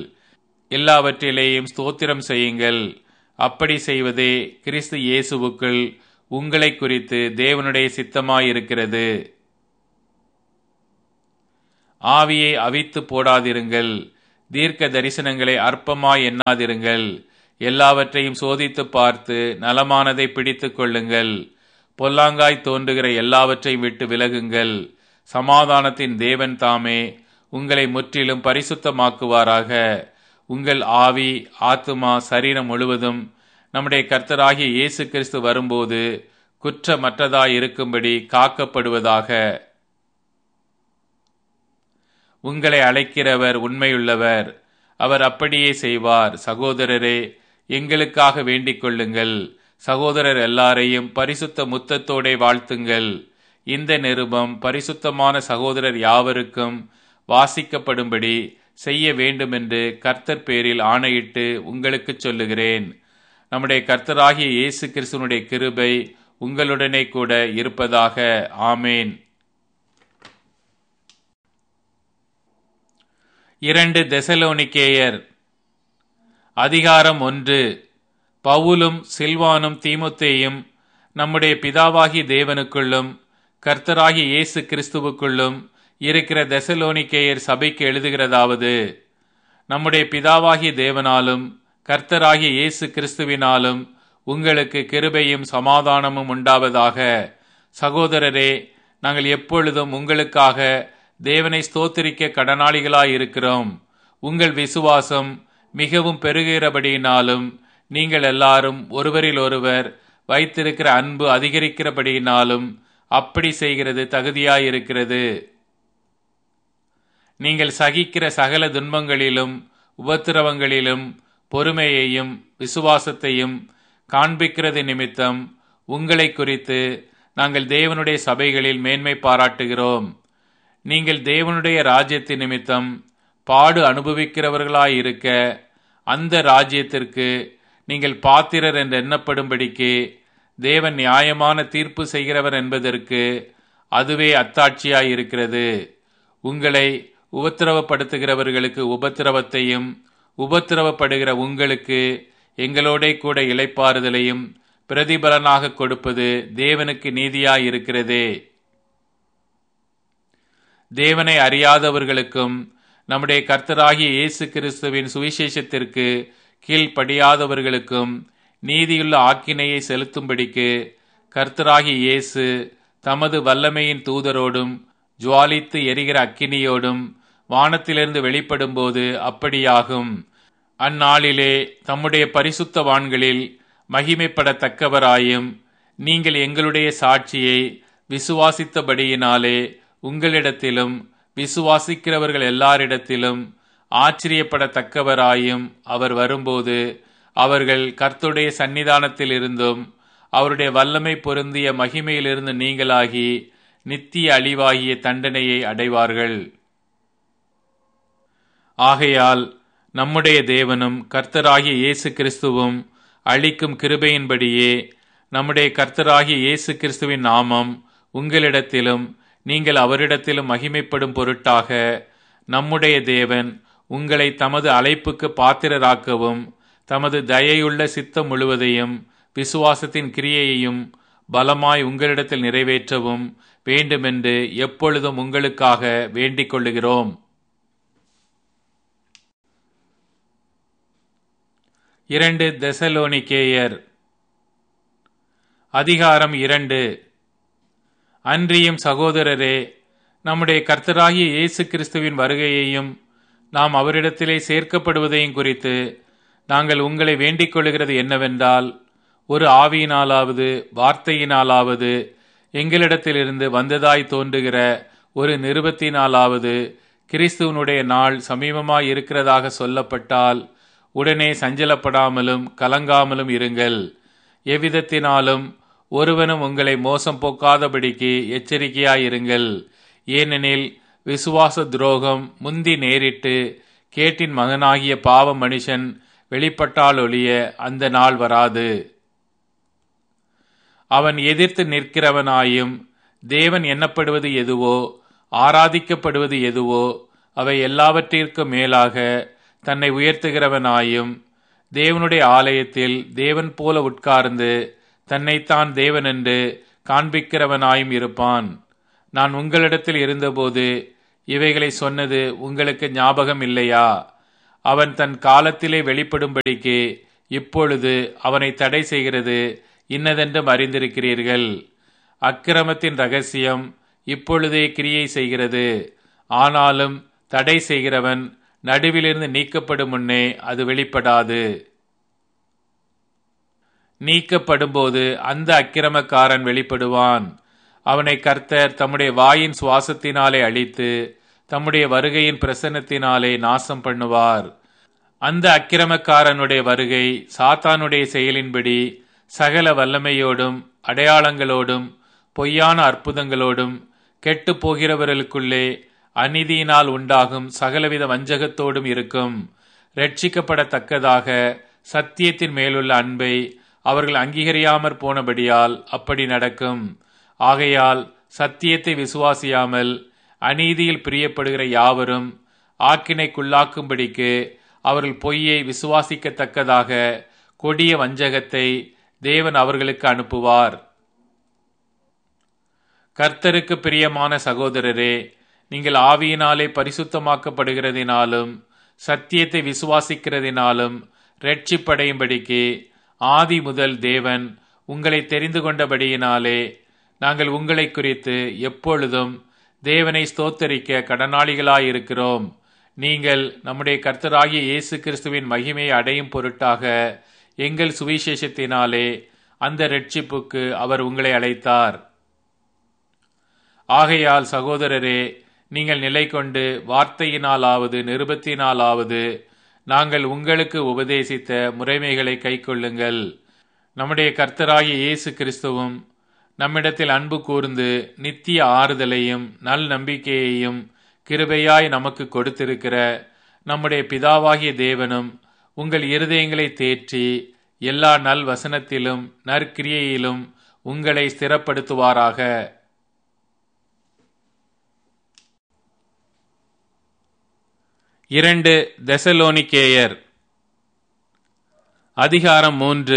எல்லாவற்றிலேயும் ஸ்தோத்திரம் செய்யுங்கள். அப்படி செய்வதே கிறிஸ்து இயேசுவுக்குள் உங்களை குறித்து தேவனுடைய சித்தமாயிருக்கிறது. ஆவியை அவித்து போடாதிருங்கள், தீர்க்க தரிசனங்களை அற்பமாய் எண்ணாதிருங்கள். எல்லாவற்றையும் சோதித்து பார்த்து நலமானதை பிடித்துக் கொள்ளுங்கள். பொல்லாங்காய் தோன்றுகிற எல்லாவற்றையும் விட்டு விலகுங்கள். சமாதானத்தின் தேவன் தாமே உங்களை முற்றிலும் பரிசுத்தமாக்குவாராக. உங்கள் ஆவி, ஆத்துமா, சரீரம் முழுவதும் நம்முடைய கர்த்தராகிய இயேசு கிறிஸ்து வரும்போது குற்றமற்றதாய் இருக்கும்படி காக்கப்படுவதாக. உங்களை அழைக்கிறவர் உண்மையுள்ளவர், அவர் அப்படியே செய்வார். சகோதரரே, எங்களுக்காக வேண்டிக் கொள்ளுங்கள். சகோதரர் எல்லாரையும் பரிசுத்த முத்தத்தோடே வாழ்த்துங்கள். இந்த நிருபம் பரிசுத்தமான சகோதரர் யாவருக்கும் வாசிக்கப்படும்படி செய்ய வேண்டுமென்று கர்த்தர் பேரில் ஆணையிட்டு உங்களுக்கு சொல்லுகிறேன். நம்முடைய கர்த்தராகிய இயேசு கிறிஸ்துவினுடைய கிருபை உங்களுடனே கூட இருப்பதாக. ஆமேன். இரண்டு தெசலோனிக்கேயர் அதிகாரம் ஒன்று. பவுலும் சில்வானும் தீமோத்தேயும் நம்முடைய பிதாவாகிய தேவனுக்குள்ளும் கர்த்தராகிய இயேசு கிறிஸ்துவுக்குள்ளும் இருக்கிற தெசலோனிக்கேயர் சபைக்கு எழுதுகிறதாவது: நம்முடைய பிதாவாகிய தேவனாலும் கர்த்தராகிய இயேசு கிறிஸ்துவினாலும் உங்களுக்கு கிருபையும் சமாதானமும் உண்டாவதாக. சகோதரரே, நாங்கள் எப்பொழுதும் உங்களுக்காக தேவனை ஸ்தோத்திரிக்க கடனாளிகளாயிருக்கிறோம். உங்கள் விசுவாசம் மிகவும் பெருகிறபடியினாலும் நீங்கள் எல்லாரும் ஒருவரில் ஒருவர் வைத்திருக்கிற அன்பு அதிகரிக்கிறபடியினாலும் அப்படி செய்கிறது தகுதியாயிருக்கிறது. நீங்கள் சகிக்கிற சகல துன்பங்களிலும் உபத்திரவங்களிலும் பொறுமையையும் விசுவாசத்தையும் காண்பிக்கிறது நிமித்தம் உங்களை குறித்து நாங்கள் தேவனுடைய சபைகளில் மேன்மை பாராட்டுகிறோம். நீங்கள் தேவனுடைய ராஜ்யத்தின் நிமித்தம் பாடு அனுபவிக்கிறவர்களாயிருக்க அந்த ராஜ்யத்திற்கு நீங்கள் பாத்திரர் என்று எண்ணப்படும்படிக்கு தேவன் நியாயமான தீர்ப்பு செய்கிறவர் என்பதற்கு அதுவே அத்தாட்சியாயிருக்கிறது. உங்களை உபத்திரவப்படுத்துகிறவர்களுக்கு உபத்திரவத்தையும் உபத்திரவப்படுகிற உங்களுக்கு எங்களோட கூட இளைப்பாறுதலையும் பிரதிபலனாக கொடுப்பது தேவனுக்கு நீதியாயிருக்கிறதே. தேவனை அறியாதவர்களுக்கும் நம்முடைய கர்த்தராகிய இயேசு கிறிஸ்துவின் சுவிசேஷத்திற்கு கீழ்ப்படியாதவர்களுக்கும் நீதியுள்ள ஆக்கினையை செலுத்தும்படிக்கு கர்த்தராகிய இயேசு தமது வல்லமையின் தூதரோடும் ஜுவாலித்து எரிகிற அக்கினியோடும் வானத்திலிருந்து வெளிப்படும் போது அப்படியாகும். அந்நாளிலே தம்முடைய பரிசுத்தவான்களில் மகிமைப்படத்தக்கவராயும் நீங்கள் எங்களுடைய சாட்சியை விசுவாசித்தபடியினாலே உங்களிடத்திலும் விசுவாசிக்கிறவர்கள் எல்லாரிடத்திலும் ஆச்சரியப்படத்தக்கவராயும் அவர் வரும்போது அவர்கள் கர்த்தருடைய சன்னிதானத்தில் இருந்தும் அவருடைய வல்லமை பொருந்திய மகிமையிலிருந்து நீங்களாகி நித்திய அழிவாகிய தண்டனையை அடைவார்கள். ஆகையால் நம்முடைய தேவனும் கர்த்தராகிய இயேசு கிறிஸ்துவும் அளிக்கும் கிருபையின்படியே நம்முடைய கர்த்தராகிய இயேசு கிறிஸ்துவின் நாமம் உங்களிடத்திலும் நீங்கள் அவரிடத்திலும் மகிமைப்படும் பொருட்டாக நம்முடைய தேவன் உங்களை தமது அழைப்புக்கு பாத்திரராக்கவும் தமது தயையுள்ள சித்தம் முழுவதையும் விசுவாசத்தின் கிரியையையும் பலமாய் உங்களிடத்தில் நிறைவேற்றவும் வேண்டுமென்று எப்பொழுதும் உங்களுக்காக வேண்டிக் கொள்ளுகிறோம். இரண்டு தெசலோனிக்கேயர் அதிகாரம் இரண்டு. அன்றியும் சகோதரரே, நம்முடைய கர்த்தராகிய இயேசு கிறிஸ்துவின் வருகையையும் நாம் அவரிடத்திலே சேர்க்கப்படுவதையும் குறித்து நாங்கள் உங்களை வேண்டிக் கொள்ளுகிறது என்னவென்றால், ஒரு ஆவியினாலாவது வார்த்தையினாலாவது எங்களிடத்திலிருந்து வந்ததாய் தோன்றுகிற ஒரு நிருபத்தினாலாவது கிறிஸ்துவனுடைய நாள் சமீபமாய் இருக்கிறதாக சொல்லப்பட்டால் உடனே சஞ்சலப்படாமலும் கலங்காமலும் இருங்கள். எவ்விதத்தினாலும் ஒருவனும் உங்களை மோசம் போக்காதபடிக்கு எச்சரிக்கையாயிருங்கள். ஏனெனில் விசுவாச துரோகம் முந்தி நேரிட்டு கேட்டின் மகனாகிய பாவ மனுஷன் வெளிப்பட்டால் ஒழிய அந்த நாள் வராது. அவன் எதிர்த்து நிற்கிறவனாயும் தேவன் எண்ணப்படுவது எதுவோ ஆராதிக்கப்படுவது எதுவோ அவை எல்லாவற்றிற்கும் மேலாக தன்னை உயர்த்துகிறவனாயும் தேவனுடைய ஆலயத்தில் தேவன் போல உட்கார்ந்து தன்னைத்தான் தேவன் என்று காண்பிக்கிறவனாயும் இருப்பான். நான் உங்களிடத்தில் இருந்தபோது இவைகளை சொன்னது உங்களுக்கு ஞாபகம் இல்லையா? அவன் தன் காலத்திலே வெளிப்படும்படிக்கு இப்பொழுது அவனை தடை செய்கிறது இன்னதென்றும் அறிந்திருக்கிறீர்கள். அக்கிரமத்தின் இரகசியம் இப்பொழுதே கிரியை செய்கிறது. ஆனாலும் தடை செய்கிறவன் நடுவிலிருந்து நீக்கப்படும் முன்னே அது வெளிப்படாது. நீக்கப்படும்போது அந்த அக்கிரமக்காரன் வெளிப்படுவான். அவனை கர்த்தர் தம்முடைய வாயின் சுவாசத்தினாலே அழித்து தம்முடைய வருகையின் பிரசன்னத்தினாலே நாசம் பண்ணுவார். அந்த அக்கிரமக்காரனுடைய வருகை சாத்தானுடைய செயலின்படி சகல வல்லமையோடும் அடையாளங்களோடும் பொய்யான அற்புதங்களோடும் கெட்டு போகிறவர்களுக்குள்ளே அநீதியினால் உண்டாகும் சகலவித வஞ்சகத்தோடும் இருக்கும். இரட்சிக்கப்படத்தக்கதாக சத்தியத்தின் மேலுள்ள அன்பை அவர்கள் அங்கீகரியாமற் போனபடியால் அப்படி நடக்கும். ஆகையால் சத்தியத்தை விசுவாசியாமல் அநீதியில் பிரியப்படுகிற யாவரும் ஆக்கினைக்குள்ளாக்கும்படிக்கு அவர்கள் பொய்யை விசுவாசிக்கத்தக்கதாக கொடிய வஞ்சகத்தை தேவன் அவர்களுக்கு அனுப்புவார். கர்த்தருக்கு பிரியமான சகோதரரே, நீங்கள் ஆவியினாலே பரிசுத்தமாக்கப்படுகிறதினாலும் சத்தியத்தை விசுவாசிக்கிறதினாலும் இரட்சிப்படையும்படிக்கு ஆதி முதல் தேவன் உங்களை தெரிந்து கொண்டபடியினாலே நாங்கள் உங்களை குறித்து எப்பொழுதும் தேவனை ஸ்தோத்தரிக்க கடனாளிகளாயிருக்கிறோம். நீங்கள் நம்முடைய கர்த்தராகிய இயேசு கிறிஸ்துவின் மகிமையை அடையும் பொருட்டாக எங்கள் சுவிசேஷத்தினாலே அந்த இரட்சிப்புக்கு அவர் உங்களை அழைத்தார். ஆகையால் சகோதரரே, நீங்கள் நிலை கொண்டு வார்த்தையினாலாவது நிருபத்தினாலாவது நாங்கள் உங்களுக்கு உபதேசித்த முறைமைகளை கைக்கொள்ளுங்கள். நம்முடைய கர்த்தராகிய இயேசு கிறிஸ்துவும் நம்மிடத்தில் அன்பு கூர்ந்து நித்திய ஆறுதலையும் நல் நம்பிக்கையையும் கிருபையாய் நமக்கு கொடுத்திருக்கிற நம்முடைய பிதாவாகிய தேவனும் உங்கள் இருதயங்களை தேற்றி எல்லா நல் வசனத்திலும் நற்கிரியையிலும் உங்களை ஸ்திரப்படுத்துவாராக. இரண்டு தெசலோனிக்கேயர் அதிகாரம் மூன்று.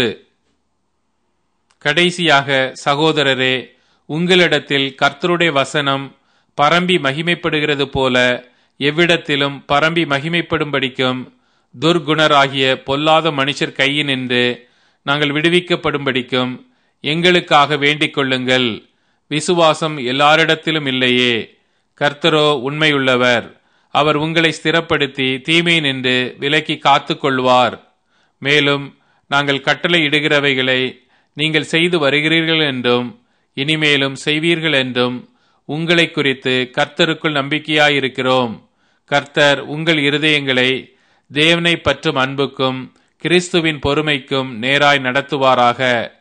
கடைசியாக சகோதரரே, உங்களிடத்தில் கர்த்தருடைய வசனம் பரம்பி மகிமைப்படுகிறது போல எவ்விடத்திலும் பரம்பி மகிமைப்படும்படிக்கும் துர்குணராகிய பொல்லாத மனுஷர் கையினின்று நாங்கள் விடுவிக்கப்படும்படிக்கும் எங்களுக்காக வேண்டிக் கொள்ளுங்கள். விசுவாசம் எல்லாரிடத்திலும் இல்லையே, கர்த்தரோ உண்மையுள்ளவர். அவர் உங்களை ஸ்திரப்படுத்தி தீமை நின்று விலக்கி காத்து கொள்வார். மேலும் நாங்கள் கட்டளை இடுகிறவைகளை நீங்கள் செய்து வருகிறீர்கள் என்றும் இனிமேலும் செய்வீர்கள் என்றும் உங்களை குறித்து கர்த்தருக்குள் நம்பிக்கையாயிருக்கிறோம். கர்த்தர் உங்கள் இருதயங்களை தேவனை பற்றும் அன்புக்கும் கிறிஸ்துவின் பொறுமைக்கும் நேராய் நடத்துவாராக.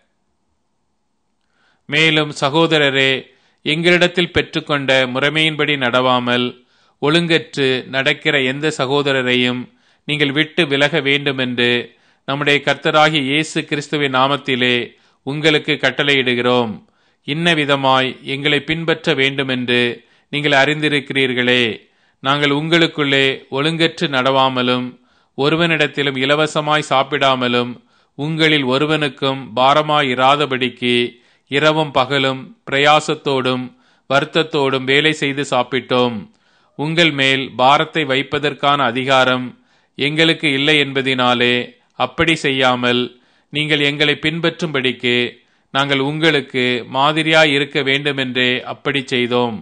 மேலும் சகோதரரே, எங்களிடத்தில் பெற்றுக்கொண்ட முறைமையின்படி நடவாமல் ஒழுங்கற்று நடக்கிற எந்த சகோதரரையும் நீங்கள் விட்டு விலக வேண்டுமென்று நம்முடைய கர்த்தராகிய இயேசு கிறிஸ்துவின் நாமத்திலே உங்களுக்கு கட்டளையிடுகிறோம். இன்ன விதமாய் எங்களை பின்பற்ற வேண்டுமென்று நீங்கள் அறிந்திருக்கிறீர்களே. நாங்கள் உங்களுக்குள்ளே ஒழுங்கற்று நடவாமலும் ஒருவனிடத்திலும் இலவசமாய் சாப்பிடாமலும் உங்களில் ஒருவனுக்கும் பாரமாயிராதபடிக்கு இரவும் பகலும் பிரயாசத்தோடும் வருத்தத்தோடும் வேலை செய்து சாப்பிட்டோம். உங்கள் மேல் பாரத்தை வைப்பதற்கான அதிகாரம் எங்களுக்கு இல்லை என்பதினாலே அப்படி செய்யாமல் நீங்கள் எங்களை பின்பற்றும்படிக்கு நாங்கள் உங்களுக்கு மாதிரியாய் இருக்க வேண்டுமென்றே அப்படி செய்தோம்.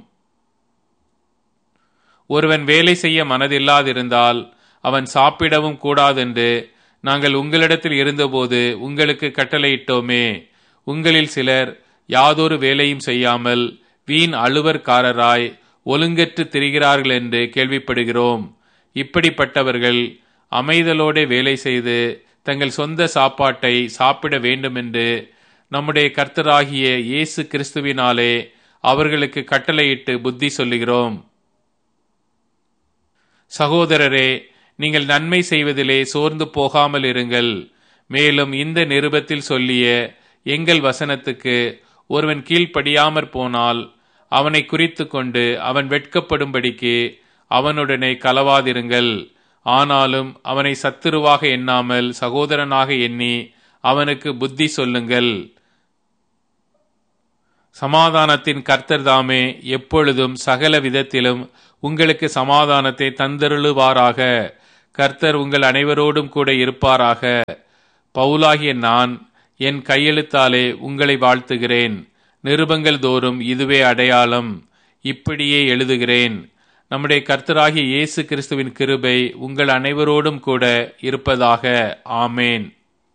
ஒருவன் வேலை செய்ய மனதில்லாதிருந்தால் அவன் சாப்பிடவும் கூடாதென்று நாங்கள் உங்களிடத்தில் இருந்தபோது உங்களுக்கு கட்டளையிட்டோமே. உங்களில் சிலர் யாதொரு வேலையும் செய்யாமல் வீண் அலுவற்காரராய் ஒழுங்கற்று திரிகிறார்கள் என்று கேள்விப்படுகிறோம். இப்படிப்பட்டவர்கள் அமைதலோடு வேலை செய்து தங்கள் சொந்த சாப்பாட்டை சாப்பிட வேண்டுமென்று நம்முடைய கர்த்தராகிய இயேசு கிறிஸ்துவினாலே அவர்களுக்கு கட்டளையிட்டு புத்தி சொல்லுகிறோம். சகோதரரே, நீங்கள் நன்மை செய்வதிலே சோர்ந்து போகாமல் இருங்கள். மேலும் இந்த நிருபத்தில் சொல்லிய எங்கள் வசனத்துக்கு ஒருவன் கீழ்ப்படியாமற் போனால் அவனை குறித்து கொண்டு அவன் வெட்கப்படும்படிக்கு அவனுடனே கலவாதிருங்கள். ஆனாலும் அவனை சத்துருவாக எண்ணாமல் சகோதரனாக எண்ணி அவனுக்கு புத்தி சொல்லுங்கள். சமாதானத்தின் கர்த்தர் தாமே எப்பொழுதும் சகல விதத்திலும் உங்களுக்கு சமாதானத்தை தந்தருளுவாராக. கர்த்தர் உங்கள் அனைவரோடும் கூட இருப்பாராக. பவுலாகிய நான் என் கையெழுத்தாலே உங்களை வாழ்த்துகிறேன். நிருபங்கள் தோறும் இதுவே அடையாளம். இப்படியே எழுதுகிறேன். நம்முடைய கர்த்தராகிய இயேசு கிறிஸ்துவின் கிருபை உங்கள் அனைவரோடும் கூட இருப்பதாக. ஆமேன்.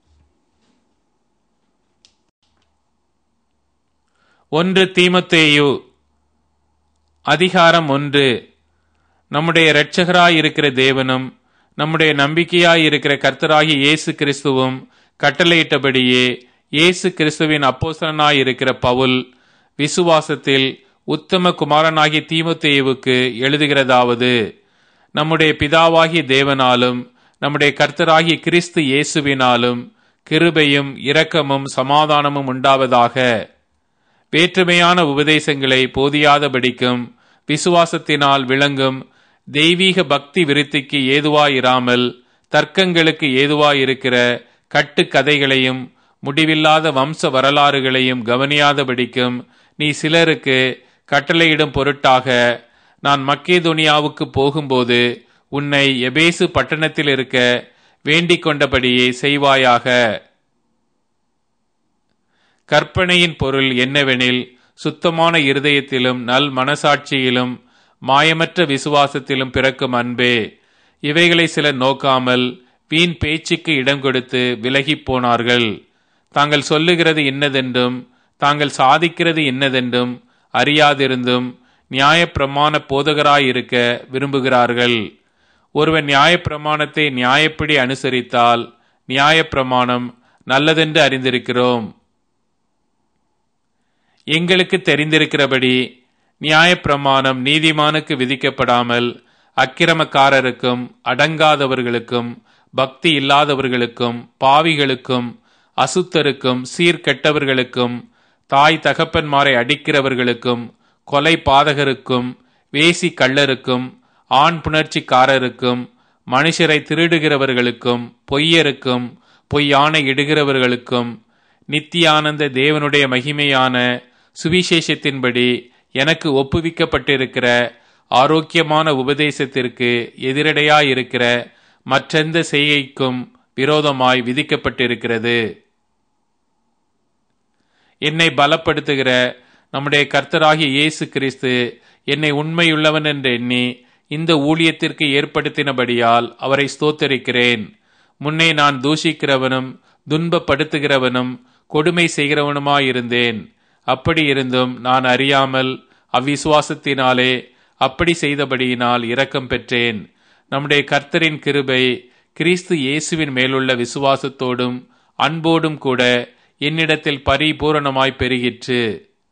ஒன்று தீமோத்தேயு அதிகாரம் ஒன்று. நம்முடைய இரட்சகராயிருக்கிற தேவனும் நம்முடைய நம்பிக்கையாயிருக்கிற கர்த்தராகிய இயேசு கிறிஸ்துவும் கட்டளையிட்டபடியே இயேசு கிறிஸ்துவின் அப்போஸ்தலனாயிருக்கிற பவுல் விசுவாசத்தில் உத்தம குமாரனாகிய தீமோத்தேயுவுக்கு எழுதுகிறதாவது: நம்முடைய பிதாவாகிய தேவனாலும் நம்முடைய கர்த்தராகிய கிறிஸ்து இயேசுவினாலும் கிருபையும் இரக்கமும் சமாதானமும் உண்டாவதாக. வேற்றுமையான உபதேசங்களை போதியாதபடிக்கும் விசுவாசத்தினால் விளங்கும் தெய்வீக பக்தி விருத்திக்கு ஏதுவாயிராமல் தர்க்கங்களுக்கு ஏதுவாயிருக்கிற கட்டுக்கதைகளையும் முடிவில்லாத வம்ச வரலாறுகளையும் கவனியாதபடிக்கும் நீ சிலருக்கு கட்டளையிடும் பொருட்டாக நான் மக்கேதோனியாவுக்கு போகும்போது உன்னை எபேசு பட்டணத்தில் இருக்க வேண்டிக் கொண்டபடியே செய்வாயாக. கற்பனையின் பொருள் என்னவெனில், சுத்தமான இருதயத்திலும் நல் மனசாட்சியிலும் மாயமற்ற விசுவாசத்திலும் பிறக்கும் அன்பே. இவைகளை சிலர் நோக்காமல் வீண் பேச்சுக்கு இடம் கொடுத்து விலகிப் போனார்கள். தாங்கள் சொல்லுகிறது இன்னதென்றும் தாங்கள் சாதிக்கிறது இன்னதென்றும் அறியாதிருந்தும் நியாயப்பிரமாண போதகராயிருக்க விரும்புகிறார்கள். ஒருவன் நியாயப்பிரமாணத்தை நியாயப்படி அனுசரித்தால் நியாயப்பிரமாணம் நல்லதென்று அறிந்திருக்கிறோம். எங்களுக்கு தெரிந்திருக்கிறபடி நியாயப்பிரமாணம் நீதிமானுக்கு விதிக்கப்படாமல் அக்கிரமக்காரருக்கும் அடங்காதவர்களுக்கும் பக்தி இல்லாதவர்களுக்கும் பாவிகளுக்கும் அசுத்தருக்கும் சீர்கெட்டவர்களுக்கும் தாய் தகப்பன்மாரை அடிக்கிறவர்களுக்கும் கொலை பாதகருக்கும் வேசி கள்ளருக்கும் ஆண் புணர்ச்சிக்காரருக்கும் மனுஷரை திருடுகிறவர்களுக்கும் பொய்யருக்கும் பொய்யானை இடுகிறவர்களுக்கும் நித்தியானந்த தேவனுடைய மகிமையான சுவிசேஷத்தின்படி எனக்கு ஒப்புவிக்கப்பட்டிருக்கிற ஆரோக்கியமான உபதேசத்திற்கு எதிரடையாயிருக்கிற மற்றெந்த செய்கைக்கும் விரோதமாய் விதிக்கப்பட்டிருக்கிறது. என்னை பலப்படுத்துகிற நம்முடைய கர்த்தராகிய இயேசு கிறிஸ்து என்னை உண்மையுள்ளவன் என்று எண்ணி இந்த ஊழியத்திற்கு ஏற்படுத்தினபடியால் அவரை ஸ்தோத்தரிக்கிறேன். முன்னே நான் தூஷிக்கிறவனும் துன்பப்படுத்துகிறவனும் கொடுமை செய்கிறவனுமாயிருந்தேன். அப்படி இருந்தும் நான் அறியாமல் அவ்விசுவாசத்தினாலே அப்படி செய்தபடியினால் இரக்கம் பெற்றேன். நம்முடைய கர்த்தரின் கிருபை கிறிஸ்து இயேசுவின் மேலுள்ள விசுவாசத்தோடும் அன்போடும் கூட என்னிடத்தில் பரிபூரணமாய் பெருகிற்று.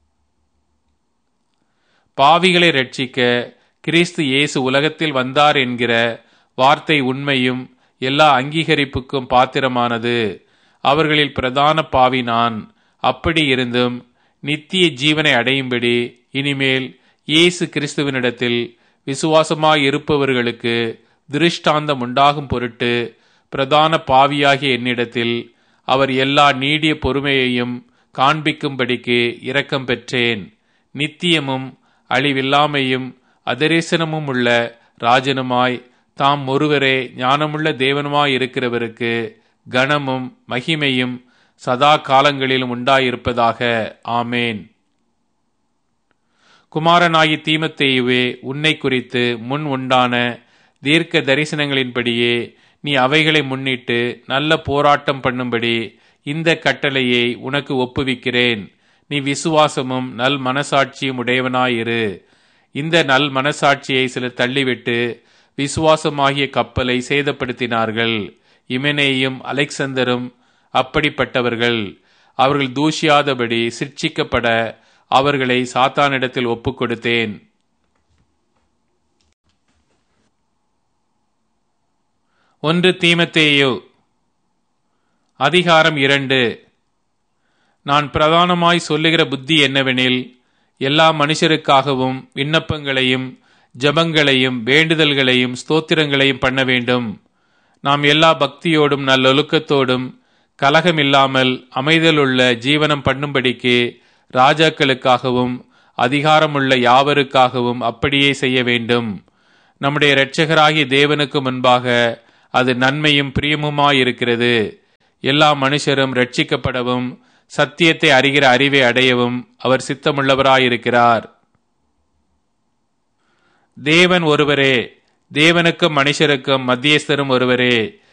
பாவிகளை ரட்சிக்க கிறிஸ்து இயேசு உலகத்தில் வந்தார் என்கிற வார்த்தை உண்மையும் எல்லா அங்கீகரிப்புக்கும் பாத்திரமானது. அவர்களில் பிரதான பாவி நான். அப்படி இருந்தும் நித்திய ஜீவனை அடையும்படி இனிமேல் இயேசு கிறிஸ்துவினிடத்தில் விசுவாசமாயிருப்பவர்களுக்கு திருஷ்டாந்தம் உண்டாகும் பொருட்டு பிரதான பாவியாகிய என்னிடத்தில் அவர் எல்லா நீடிய பொறுமையையும் காண்பிக்கும்படிக்கு இரக்கம் பெற்றேன். நித்தியமும் அழிவில்லாமையும் அதரேசனமும் உள்ள ராஜனுமாய் தாம் ஒருவரே ஞானமுள்ள தேவனுமாயிருக்கிறவருக்கு கனமும் மகிமையும் சதா காலங்களிலும் உண்டாயிருப்பதாக. ஆமேன். குமாரனாகி தீமோத்தேயுவே, உன்னை குறித்து முன் உண்டான தீர்க்க தரிசனங்களின்படியே நீ அவைகளை முன்னிட்டு நல்ல போராட்டம் பண்ணும்படி இந்த கட்டளையை உனக்கு ஒப்புவிக்கிறேன். நீ விசுவாசமும் நல் மனசாட்சியும் உடையவனாயிரு. இந்த நல் மனசாட்சியை சிலர் தள்ளிவிட்டு விசுவாசமாகிய கப்பலை சேதப்படுத்தினார்கள். இமெனேயும் அலெக்சந்தரும் அப்படிப்பட்டவர்கள். அவர்கள் தூஷியாதபடி சிட்சிக்கப்பட அவர்களை சாத்தானிடத்தில் ஒப்புக் கொடுத்தேன். ஒன்று தீமோத்தேயு அதிகாரம் இரண்டு. நான் பிரதானமாய் சொல்லுகிற புத்தி என்னவெனில், எல்லா மனுஷருக்காகவும் விண்ணப்பங்களையும் ஜபங்களையும் வேண்டுதல்களையும் ஸ்தோத்திரங்களையும் பண்ண வேண்டும். நாம் எல்லா பக்தியோடும் நல்லொழுக்கத்தோடும் கலகமில்லாமல் அமைதலுள்ள ஜீவனம் பண்ணும்படிக்கு ராஜாக்களுக்காகவும் அதிகாரமுள்ள யாவருக்காகவும் அப்படியே செய்ய வேண்டும். நம்முடைய இரட்சகராகிய தேவனுக்கு முன்பாக அது நன்மையும் பிரியமுமாயிருக்கிறது. எல்லா மனுஷரும் இரட்சிக்கப்படவும் சத்தியத்தை அறிகிற அறிவை அடையவும் அவர் சித்தமுள்ளவராயிருக்கிறார். தேவன் ஒருவரே, தேவனுக்கும் மனுஷருக்கும் மத்தியஸ்தரும் ஒருவரே.